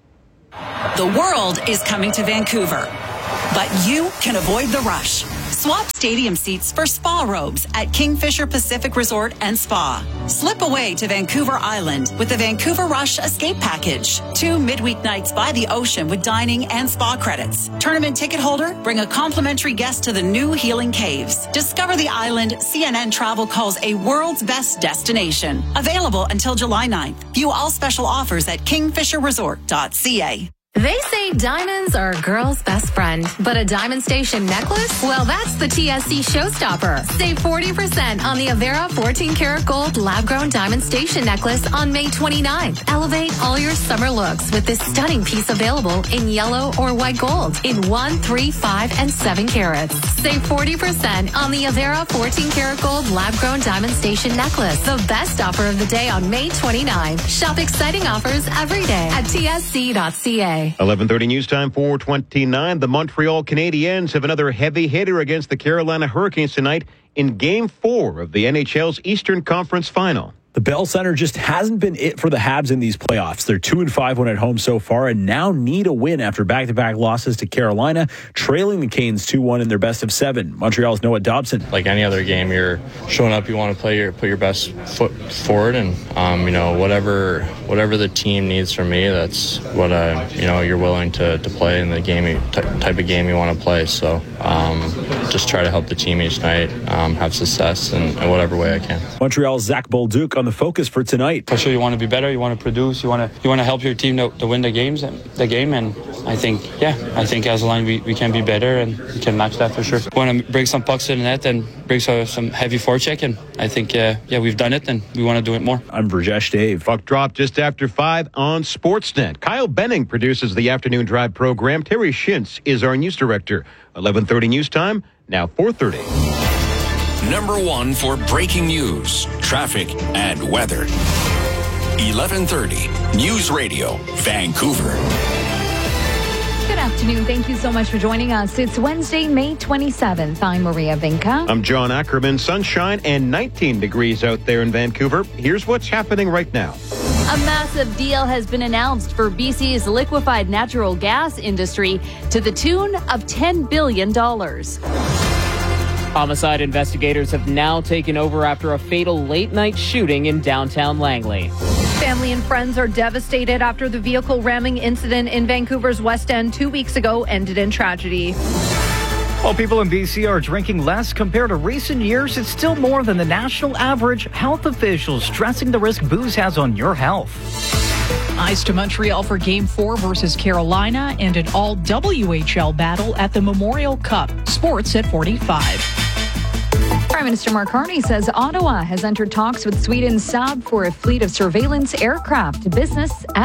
S12: The world is coming to Vancouver, but you can avoid the rush. Swap stadium seats for spa robes at Kingfisher Pacific Resort and Spa. Slip away to Vancouver Island with the Vancouver Rush Escape Package. 2 midweek nights by the ocean with dining and spa credits. Tournament ticket holder, bring a complimentary guest to the new Healing Caves. Discover the island CNN Travel calls a world's best destination. Available until July 9th. View all special offers at kingfisherresort.ca.
S13: They say diamonds are a girl's best friend, but a Diamond Station necklace? Well, that's the TSC showstopper. Save 40% on the Avera 14-karat gold lab-grown Diamond Station necklace on May 29th. Elevate all your summer looks with this stunning piece available in yellow or white gold in 1, 3, 5, and 7 carats. Save 40% on the Avera 14-karat gold lab-grown Diamond Station necklace. The best offer of the day on May 29th. Shop exciting offers every day at tsc.ca.
S15: 11:30 news time, 4:29. The Montreal Canadiens have another heavy hitter against the Carolina Hurricanes tonight in Game 4 of the NHL's Eastern Conference Final.
S14: The Bell Center just hasn't been it for the Habs in these playoffs. They're 2-5 when at home so far and now need a win after back-to-back losses to Carolina, trailing the Canes 2-1 in their best of 7. Montreal's Noah Dobson.
S21: Like any other game, you're showing up, you want to put your best foot forward, and whatever the team needs from me, that's what you're willing to play in the game, type of game you want to play. So just try to help the team each night have success in whatever way I can.
S14: Montreal's Zach Bolduc on the focus for tonight.
S22: For sure, you want to be better, you want to produce, you want to help your team to win the game, and I think as a line we can be better and we can match that for sure. We want to bring some pucks to the net and bring some heavy forecheck, and I think we've done it and we want to do it more.
S14: I'm Brajesh Dave.
S15: Puck drop just after 5 on Sportsnet. Kyle Benning produces the afternoon drive program. Terry Shintz is our news director. 11:30 news time, now 4:30.
S9: Number 1 for breaking news, traffic, and weather. 11:30 News Radio, Vancouver.
S1: Good afternoon. Thank you so much for joining us. It's Wednesday, May 27th. I'm Maria Vinca.
S15: I'm John Ackerman. Sunshine and 19 degrees out there in Vancouver. Here's what's happening right now.
S23: A massive deal has been announced for BC's liquefied natural gas industry to the tune of $10 billion.
S24: Homicide investigators have now taken over after a fatal late-night shooting in downtown Langley.
S25: Family and friends are devastated after the vehicle ramming incident in Vancouver's West End 2 weeks ago ended in tragedy.
S26: While people in BC are drinking less compared to recent years, it's still more than the national average. Health officials stressing the risk booze has on your health.
S30: Ice to Montreal for Game 4 versus Carolina and an all-WHL battle at the Memorial Cup. Sports at 45.
S1: Prime Minister Mark Carney says Ottawa has entered talks with Sweden's Saab for a fleet of surveillance aircraft. Business at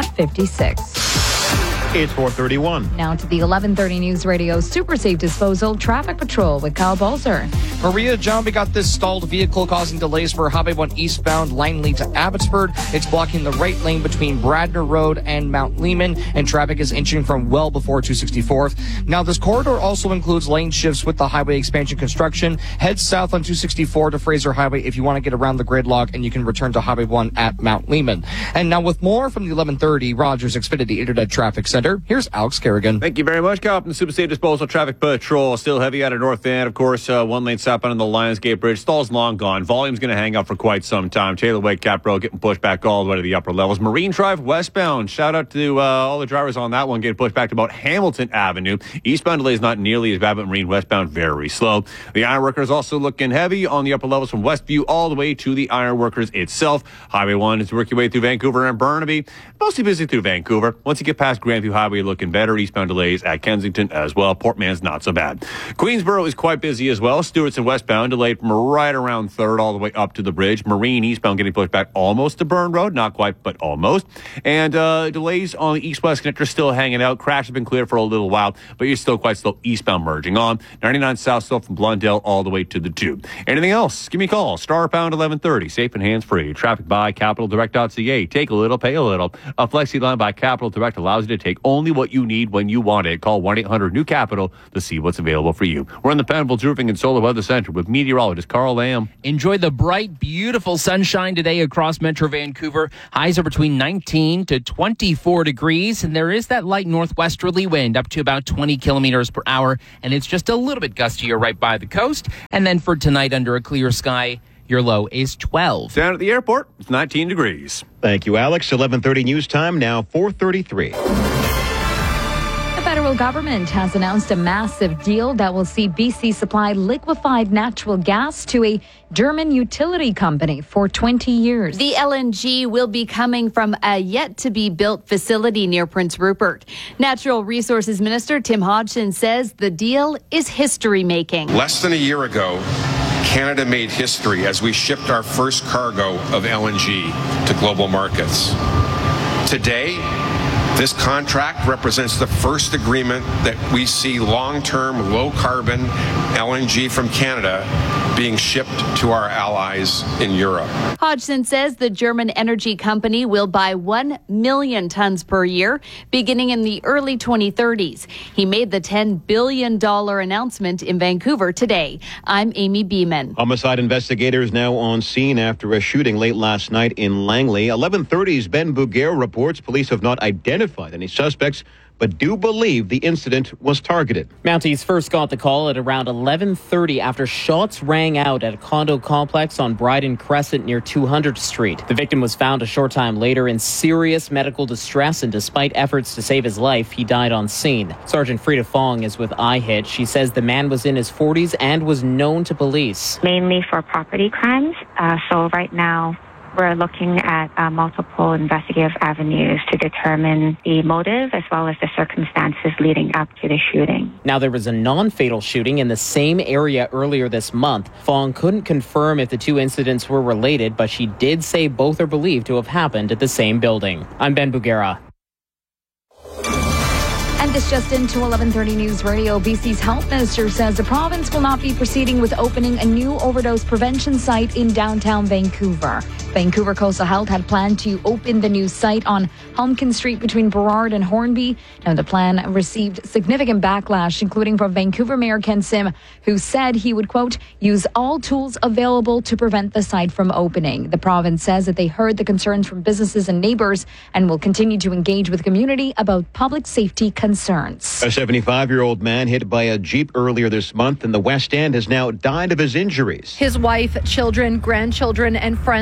S1: 56.
S15: It's 4:31.
S1: Now to the 11:30 News Radio Super Safe Disposal Traffic Patrol with Kyle Balzer.
S2: Maria, John, we got this stalled vehicle causing delays for Highway 1 eastbound Langley to Abbotsford. It's blocking the right lane between Bradner Road and Mount Lehman, and traffic is inching from well before 264th. Now, this corridor also includes lane shifts with the highway expansion construction. Head south on 264 to Fraser Highway if you want to get around the gridlock, and you can return to Highway 1 at Mount Lehman. And now with more from the 11:30 Rogers Xfinity Internet Traffic Center, here's Alex Kerrigan.
S4: Thank you very much, Captain. Super Safe Disposal Traffic Patrol. Still heavy out of North Van. Of course, one lane southbound on the Lionsgate Bridge. Stall's long gone. Volume's going to hang out for quite some time. Taylor Way, Cap Road getting pushed back all the way to the upper levels. Marine Drive westbound. Shout out to all the drivers on that one getting pushed back to about Hamilton Avenue. Eastbound delay is not nearly as bad, but Marine westbound very slow. The Ironworkers also looking heavy on the upper levels from Westview all the way to the Ironworkers itself. Highway 1 is working your way through Vancouver and Burnaby. Mostly busy through Vancouver. Once you get past Grandview Highway, looking better. Eastbound delays at Kensington as well. Portman's not so bad. Queensboro is quite busy as well. Stewart's and westbound delayed from right around 3rd all the way up to the bridge. Marine eastbound getting pushed back almost to Burn Road. Not quite, but almost. And delays on the east-west connector still hanging out. Crash has been cleared for a little while, but you're still quite slow eastbound merging on. 99 south still from Blundell all the way to the tube. Anything else? Give me a call. Star-pound 1130. Safe and hands-free. Traffic by CapitalDirect.ca. Take a little, pay a little. A flexi line by Capital Direct allows you to take only what you need when you want it. Call 1-800-NEW-CAPITAL to see what's available for you. We're in the Penfolds Roofing and Solar Weather Center with meteorologist Carl Lamb.
S8: Enjoy the bright, beautiful sunshine today across Metro Vancouver. Highs are between 19 to 24 degrees, and there is that light northwesterly wind up to about 20 kilometers per hour, and it's just a little bit gustier right by the coast. And then for tonight, under a clear sky, your low is 12.
S4: Down at the airport, it's 19 degrees.
S15: Thank you, Alex. 11:30 news time, now 4:33.
S1: The federal government has announced a massive deal that will see BC supply liquefied natural gas to a German utility company for 20 years.
S23: The LNG will be coming from a yet-to-be-built facility near Prince Rupert. Natural Resources Minister Tim Hodgson says the deal is history-making.
S3: Less than a year ago, Canada made history as we shipped our first cargo of LNG to global markets. Today, this contract represents the first agreement that we see long-term, low-carbon LNG from Canada being shipped to our allies in Europe.
S23: Hodgson says the German energy company will buy 1 million tons per year, beginning in the early 2030s. He made the $10 billion announcement in Vancouver today. I'm Amy Beeman.
S15: Homicide investigators now on scene after a shooting late last night in Langley. 11:30's Ben Bouguer reports police have not identified any suspects, but do believe the incident was targeted.
S24: Mounties first got the call at around 11:30 after shots rang out at a condo complex on Bryden Crescent near 200th Street. The victim was found a short time later in serious medical distress, and despite efforts to save his life, he died on scene. Sergeant Frida Fong is with iHit. She says the man was in his 40s and was known to police.
S5: Mainly for property crimes. So right now, we're looking at multiple investigative avenues to determine the motive as well as the circumstances leading up to the shooting.
S24: Now, there was a non-fatal shooting in the same area earlier this month. Fong couldn't confirm if the two incidents were related, but she did say both are believed to have happened at the same building. I'm Ben Bouguera.
S1: And this just into 11:30 News Radio. BC's health minister says the province will not be proceeding with opening a new overdose prevention site in downtown Vancouver. Vancouver Coastal Health had planned to open the new site on Hulmkin Street between Burrard and Hornby. Now, the plan received significant backlash, including from Vancouver Mayor Ken Sim, who said he would, quote, use all tools available to prevent the site from opening. The province says that they heard the concerns from businesses and neighbors and will continue to engage with the community about public safety concerns.
S15: A 75-year-old man hit by a Jeep earlier this month in the West End has now died of his injuries.
S25: His wife, children, grandchildren, and friends are all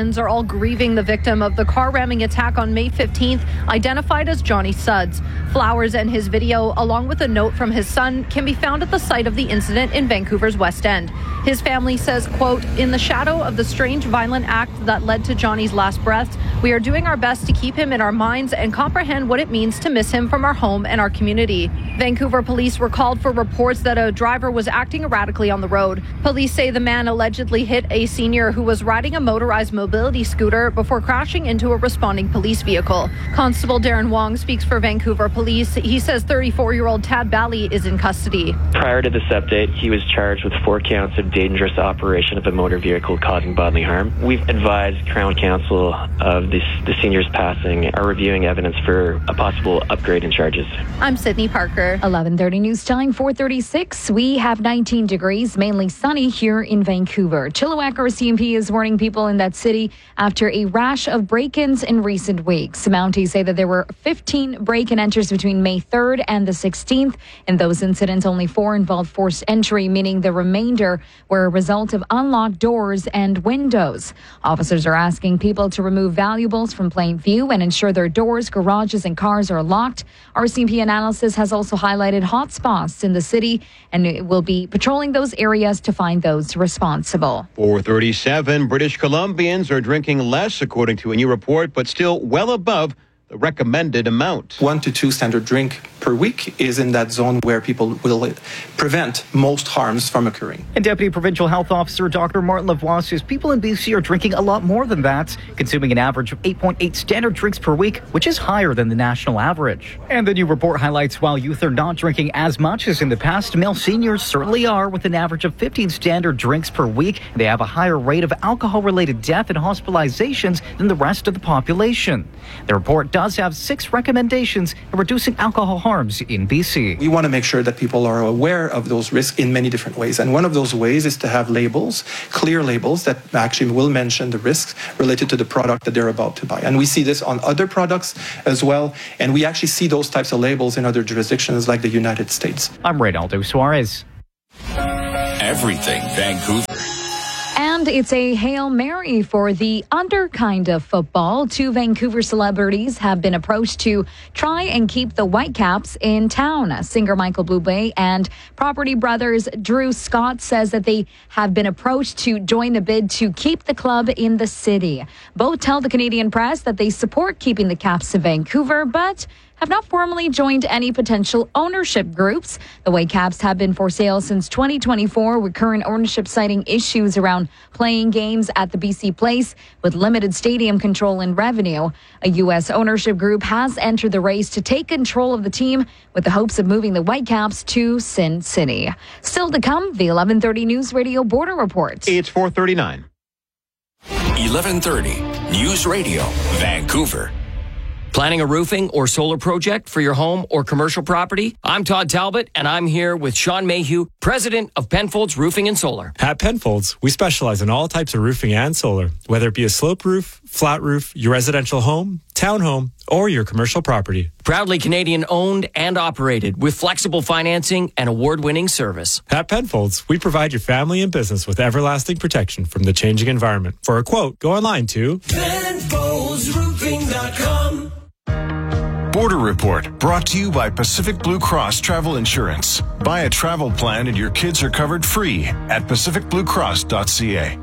S25: grieving the victim of the car ramming attack on May 15th, identified as Johnny Sudds. Flowers and his video, along with a note from his son, can be found at the site of the incident in Vancouver's West End. His family says, quote, "In the shadow of the strange violent act that led to Johnny's last breaths, we are doing our best to keep him in our minds and comprehend what it means to miss him from our home and our community." Vancouver police were called for reports that a driver was acting erratically on the road. Police say the man allegedly hit a senior who was riding a motorized mobility scooter before crashing into a responding police vehicle. Constable Darren Wong speaks for Vancouver police. He says 34-year-old Tad Bally is in custody.
S6: Prior to this update, he was charged with 4 counts of dangerous operation of a motor vehicle causing bodily harm. We've advised Crown Counsel of the senior's passing are reviewing evidence for a possible upgrade in charges.
S25: I'm Sydney Parker.
S1: 11:30 news time, 4:36. We have 19 degrees, mainly sunny here in Vancouver. Chilliwack RCMP is warning people in that city after a rash of break-ins in recent weeks. Mounties say that there were 15 break-in enters between May 3rd and the 16th. In those incidents, only 4 involved forced entry, meaning the remainder were a result of unlocked doors and windows. Officers are asking people to remove valuables from plain view and ensure their doors, garages, and cars are locked. RCMP analysis has also highlighted hot spots in the city, and it will be patrolling those areas to find those responsible.
S15: 437 British Columbians are drinking less, according to a new report, but still well above the recommended amount.
S7: 1 to 2 standard drink per week is in that zone where people will prevent most harms from occurring.
S26: And Deputy Provincial Health Officer Dr. Martin Lavoie says people in BC are drinking a lot more than that, consuming an average of 8.8 standard drinks per week, which is higher than the national average. And the new report highlights while youth are not drinking as much as in the past, male seniors certainly are, with an average of 15 standard drinks per week. They have a higher rate of alcohol-related death and hospitalizations than the rest of the population. The report does have 6 recommendations in reducing alcohol harms in BC.
S7: We want to make sure that people are aware of those risks in many different ways. And one of those ways is to have labels, clear labels that actually will mention the risks related to the product that they're about to buy. And we see this on other products as well. And we actually see those types of labels in other jurisdictions like the United States.
S26: I'm Reynaldo Suarez.
S9: Everything Vancouver.
S1: And it's a Hail Mary for the under kind of football. 2 Vancouver celebrities have been approached to try and keep the Whitecaps in town. Singer Michael Bublé and Property Brothers Drew Scott says that they have been approached to join the bid to keep the club in the city. Both tell the Canadian press that they support keeping the Caps in Vancouver, but have not formally joined any potential ownership groups. The Whitecaps have been for sale since 2024, with current ownership citing issues around playing games at the BC Place with limited stadium control and revenue. A U.S. ownership group has entered the race to take control of the team with the hopes of moving the Whitecaps to Sin City. Still to come, the 11:30 News Radio Border Report.
S15: It's 4:39.
S9: 11:30 News Radio Vancouver.
S10: Planning a roofing or solar project for your home or commercial property? I'm Todd Talbot, and I'm here with Sean Mayhew, president of Penfolds Roofing and Solar.
S16: At Penfolds, we specialize in all types of roofing and solar, whether it be a sloped roof, flat roof, your residential home, townhome, or your commercial property.
S10: Proudly Canadian owned and operated with flexible financing and award-winning service.
S16: At Penfolds, we provide your family and business with everlasting protection from the changing environment. For a quote, go online to
S9: PenfoldsRoofing.com. Border Report, brought to you by Pacific Blue Cross Travel Insurance. Buy a travel plan and your kids are covered free at pacificbluecross.ca.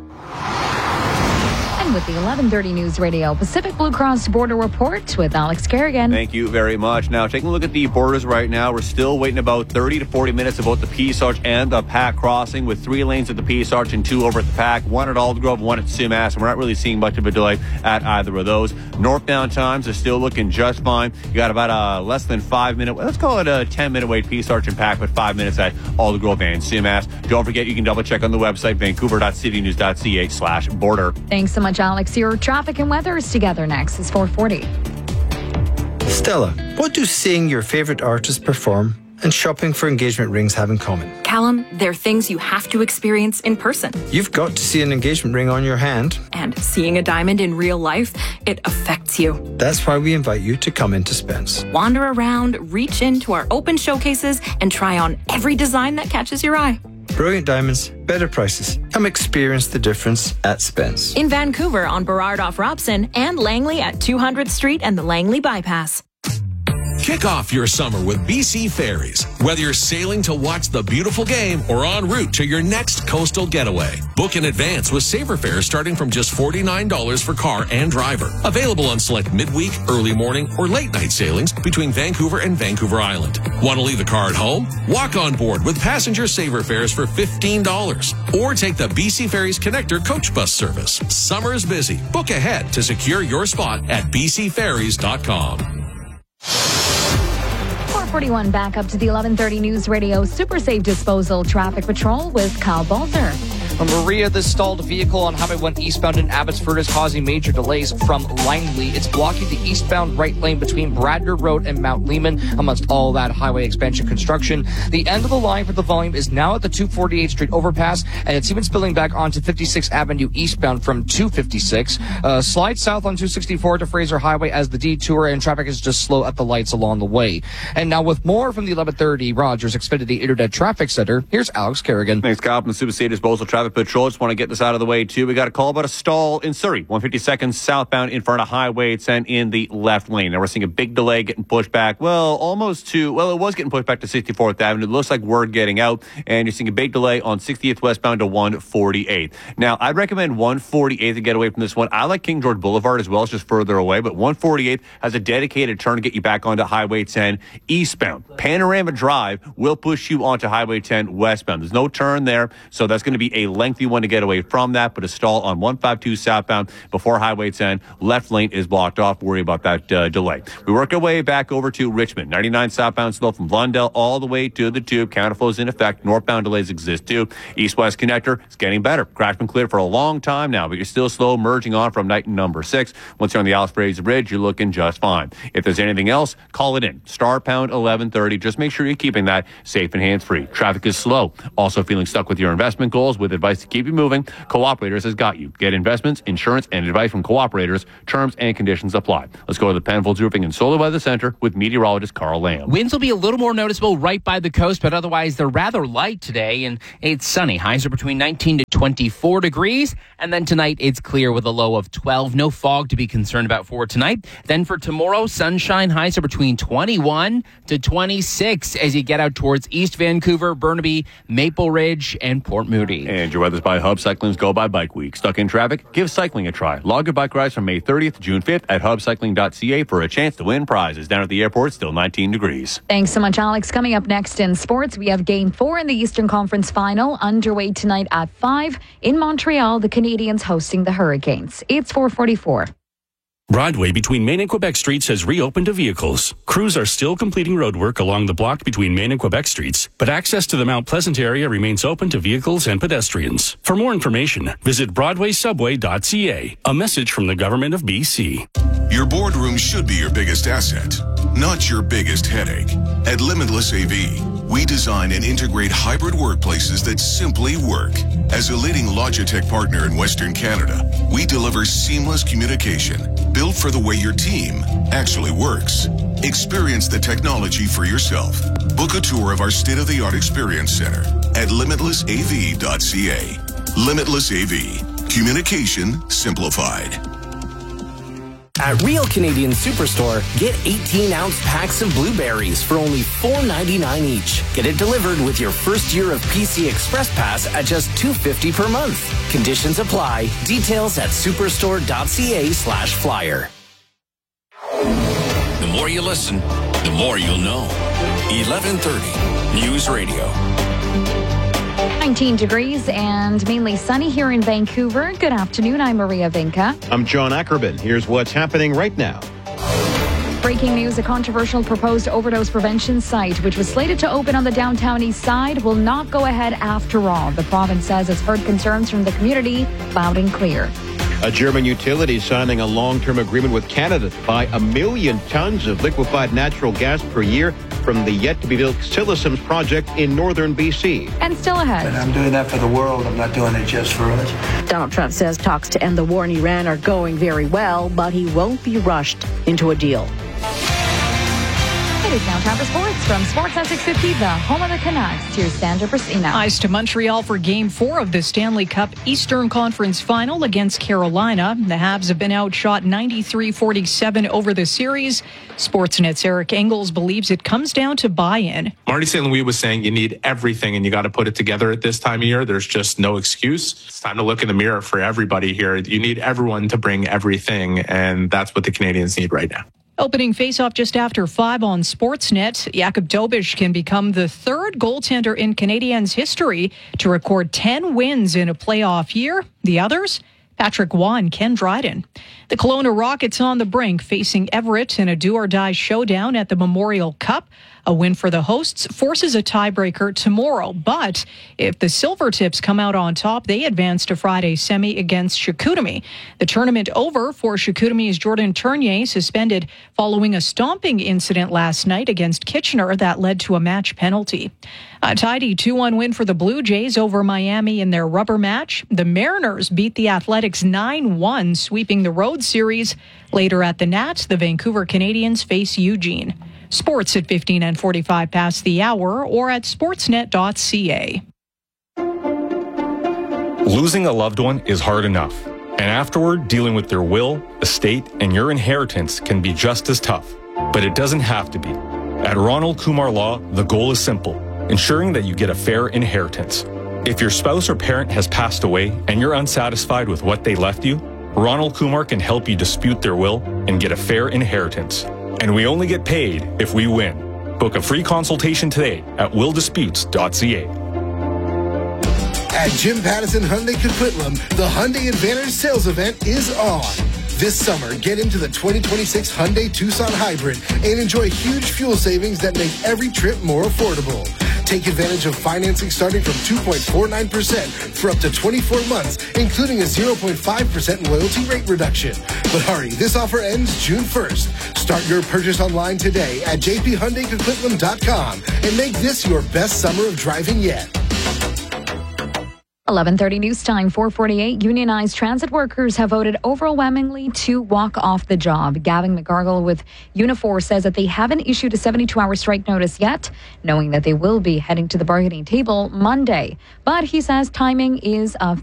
S1: And with the 11:30 News Radio Pacific Blue Cross Border Report with Alex Kerrigan.
S4: Thank you very much. Now, taking a look at the borders right now, we're still waiting about 30 to 40 minutes about the Peace Arch and the Pac crossing, with 3 lanes at the Peace Arch and 2 over at the Pac, 1 at Aldergrove, 1 at Sumas, and we're not really seeing much of a delay at either of those. Northbound times are still looking just fine. You got about a less than 5 minute, let's call it a 10-minute wait, Peace Arch and Pac, but 5 minutes at Aldergrove and Sumas. Don't forget, you can double check on the website, vancouver.citynews.ca/border.
S1: Thanks so much, Alex. Your traffic and weather is together next. It's 4:40.
S17: Stella, what do seeing your favorite artist perform and shopping for engagement rings have in common?
S18: Callum, they're things you have to experience in person.
S17: You've got to see an engagement ring on your hand.
S18: And seeing a diamond in real life, it affects you.
S17: That's why we invite you to come into Spence.
S18: Wander around, reach into our open showcases, and try on every design that catches your eye.
S17: Brilliant diamonds, better prices. Come experience the difference at Spence.
S18: In Vancouver on Burrard off Robson and Langley at 200th Street and the Langley Bypass.
S11: Kick off your summer with BC Ferries. Whether you're sailing to watch the beautiful game or en route to your next coastal getaway. Book in advance with Saver fares starting from just $49 for car and driver. Available on select midweek, early morning, or late night sailings between Vancouver and Vancouver Island. Want to leave the car at home? Walk on board with passenger Saver fares for $15. Or take the BC Ferries Connector coach bus service. Summer's busy. Book ahead to secure your spot at bcferries.com.
S1: 441 back up to the 1130 News Radio Super Safe Disposal Traffic Patrol with Kyle Balzer.
S2: Maria, this stalled vehicle on Highway 1 eastbound in Abbotsford is causing major delays from Langley. It's blocking the eastbound right lane between Bradner Road and Mount Lehman amongst all that highway expansion construction. The end of the line for the volume is now at the 248th Street overpass, and it's even spilling back onto 56th Avenue eastbound from 256. Slide south on 264 to Fraser Highway as the detour, and traffic is just slow at the lights along the way. And now with more from the 1130 Rogers Xfinity Internet Traffic Center, here's Alex Kerrigan.
S4: Thanks, Kyle, from the Super Safe Disposal Traffic Patrol. Just want to get this out of the way, too. We got a call about a stall in Surrey, 152nd southbound in front of Highway 10 in the left lane. Now we're seeing a big delay getting pushed back. It was getting pushed back to 64th Avenue. It looks like word getting out, and you're seeing a big delay on 60th westbound to 148th. Now, I'd recommend 148th to get away from this one. I like King George Boulevard as well. It's just further away, but 148th has a dedicated turn to get you back onto Highway 10 eastbound. Panorama Drive will push you onto Highway 10 westbound. There's no turn there, so that's going to be a lengthy one to get away from that, but a stall on 152 southbound before Highway 10. Left lane is blocked off. Worry about that delay. We work our way back over to Richmond. 99 southbound slow from Lundell all the way to the Tube. Counterflow is in effect. Northbound delays exist too. East-west connector is getting better. Crash been cleared for a long time now, but you're still slow merging on from Knighton number 6. Once you're on the Alice Fraser Bridge, you're looking just fine. If there's anything else, call it in. Star pound 1130. Just make sure you're keeping that safe and hands-free. Traffic is slow. Also feeling stuck with your investment goals? With advice to keep you moving, Cooperators has got you. Get investments, insurance, and advice from Cooperators. Terms and conditions apply. Let's go to the Penfolds Roofing and Solar Weather Center with meteorologist Carl Lamb.
S8: Winds will be a little more noticeable right by the coast, but otherwise they're rather light today, and it's sunny. Highs are between 19 to 24 degrees, and then tonight it's clear with a low of 12. No fog to be concerned about for tonight. Then for tomorrow, sunshine. Highs are between 21 to 26 as you get out towards East Vancouver, Burnaby, Maple Ridge, and Port Moody.
S4: And your weather's by Hub Cycling's Go By Bike Week. Stuck in traffic? Give cycling a try. Log your bike rides from May 30th to June 5th at hubcycling.ca for a chance to win prizes. Down at the airport, still 19 degrees.
S1: Thanks so much, Alex. Coming up next in sports, we have Game 4 in the Eastern Conference Final underway tonight at 5 in Montreal. The Canadiens hosting the Hurricanes. It's 4:44.
S12: Broadway between Main and Quebec Streets has reopened to vehicles. Crews are still completing roadwork along the block between Main and Quebec Streets, but access to the Mount Pleasant area remains open to vehicles and pedestrians. For more information, visit BroadwaySubway.ca. A message from the Government of BC.
S9: Your boardroom should be your biggest asset, not your biggest headache. At Limitless AV, we design and integrate hybrid workplaces that simply work. As a leading Logitech partner in Western Canada, we deliver seamless communication built for the way your team actually works. Experience the technology for yourself. Book a tour of our state-of-the-art experience center at limitlessav.ca. Limitless AV. Communication simplified.
S13: At Real Canadian Superstore, get 18-ounce packs of blueberries for only $4.99 each. Get it delivered with your first year of PC Express Pass at just $2.50 per month. Conditions apply. Details at superstore.ca/flyer.
S11: The more you listen, the more you'll know. 1130 News Radio.
S1: 19 degrees and mainly sunny here in Vancouver. Good afternoon. I'm Maria Vinca.
S15: I'm John Ackerman. Here's what's happening right now.
S1: Breaking news, a controversial proposed overdose prevention site, which was slated to open on the downtown east side, will not go ahead after all. The province says it's heard concerns from the community loud and clear.
S15: A German utility signing a long-term agreement with Canada to buy 1 million tons of liquefied natural gas per year from the yet-to-be-built Silesums project in northern BC.
S1: And still ahead.
S19: And I'm doing that for the world. I'm not doing it just for us.
S20: Donald Trump says talks to end the war in Iran are going very well, but he won't be rushed into a deal.
S1: It It is now time for sports from Sportsnet 650, the home of the Canucks. Here's Sandra Brasino.
S3: Ice to Montreal for Game 4 of the Stanley Cup Eastern Conference Final against Carolina. The Habs have been outshot 93-47 over the series. Sportsnet's Eric Engels believes it comes down to buy-in.
S5: Marty St. Louis was saying you need everything and you got to put it together at this time of year. There's just no excuse. It's time to look in the mirror for everybody here. You need everyone to bring everything, and that's what the Canadians need right now.
S3: Opening face-off just after 5 on Sportsnet, Jakub Dobeš can become the third goaltender in Canadiens history to record 10 wins in a playoff year. The others? Patrick Waugh and Ken Dryden. The Kelowna Rockets on the brink, facing Everett in a do-or-die showdown at the Memorial Cup. A win for the hosts forces a tiebreaker tomorrow. But if the Silvertips come out on top, they advance to Friday's semi against Chicoutimi. The tournament over for Chicoutimi's Jordan Tournier, suspended following a stomping incident last night against Kitchener that led to a match penalty. A tidy 2-1 win for the Blue Jays over Miami in their rubber match. The Mariners beat the Athletics 9-1, sweeping the road series. Later at the Nats, the Vancouver Canadians face Eugene. Sports at 15 and 45 past the hour or at sportsnet.ca.
S14: Losing a loved one is hard enough. And afterward, dealing with their will, estate, and your inheritance can be just as tough. But it doesn't have to be. At Ronald Kumar Law, the goal is simple: ensuring that you get a fair inheritance. If your spouse or parent has passed away and you're unsatisfied with what they left you, Ronald Kumar can help you dispute their will and get a fair inheritance. And we only get paid if we win. Book a free consultation today at willdisputes.ca.
S21: At Jim Pattison Hyundai Coquitlam, the Hyundai Advantage sales event is on. This summer, get into the 2026 Hyundai Tucson Hybrid and enjoy huge fuel savings that make every trip more affordable. Take advantage of financing starting from 2.49% for up to 24 months, including a 0.5% loyalty rate reduction. But hurry, this offer ends June 1st. Start your purchase online today at jphyundaicoquitlam.com and make this your best summer of driving yet.
S1: 11:30 news time, 4:48. Unionized transit workers have voted overwhelmingly to walk off the job. Gavin McGargle with Unifor says that they haven't issued a 72-hour strike notice yet, knowing that they will be heading to the bargaining table Monday. But he says timing is of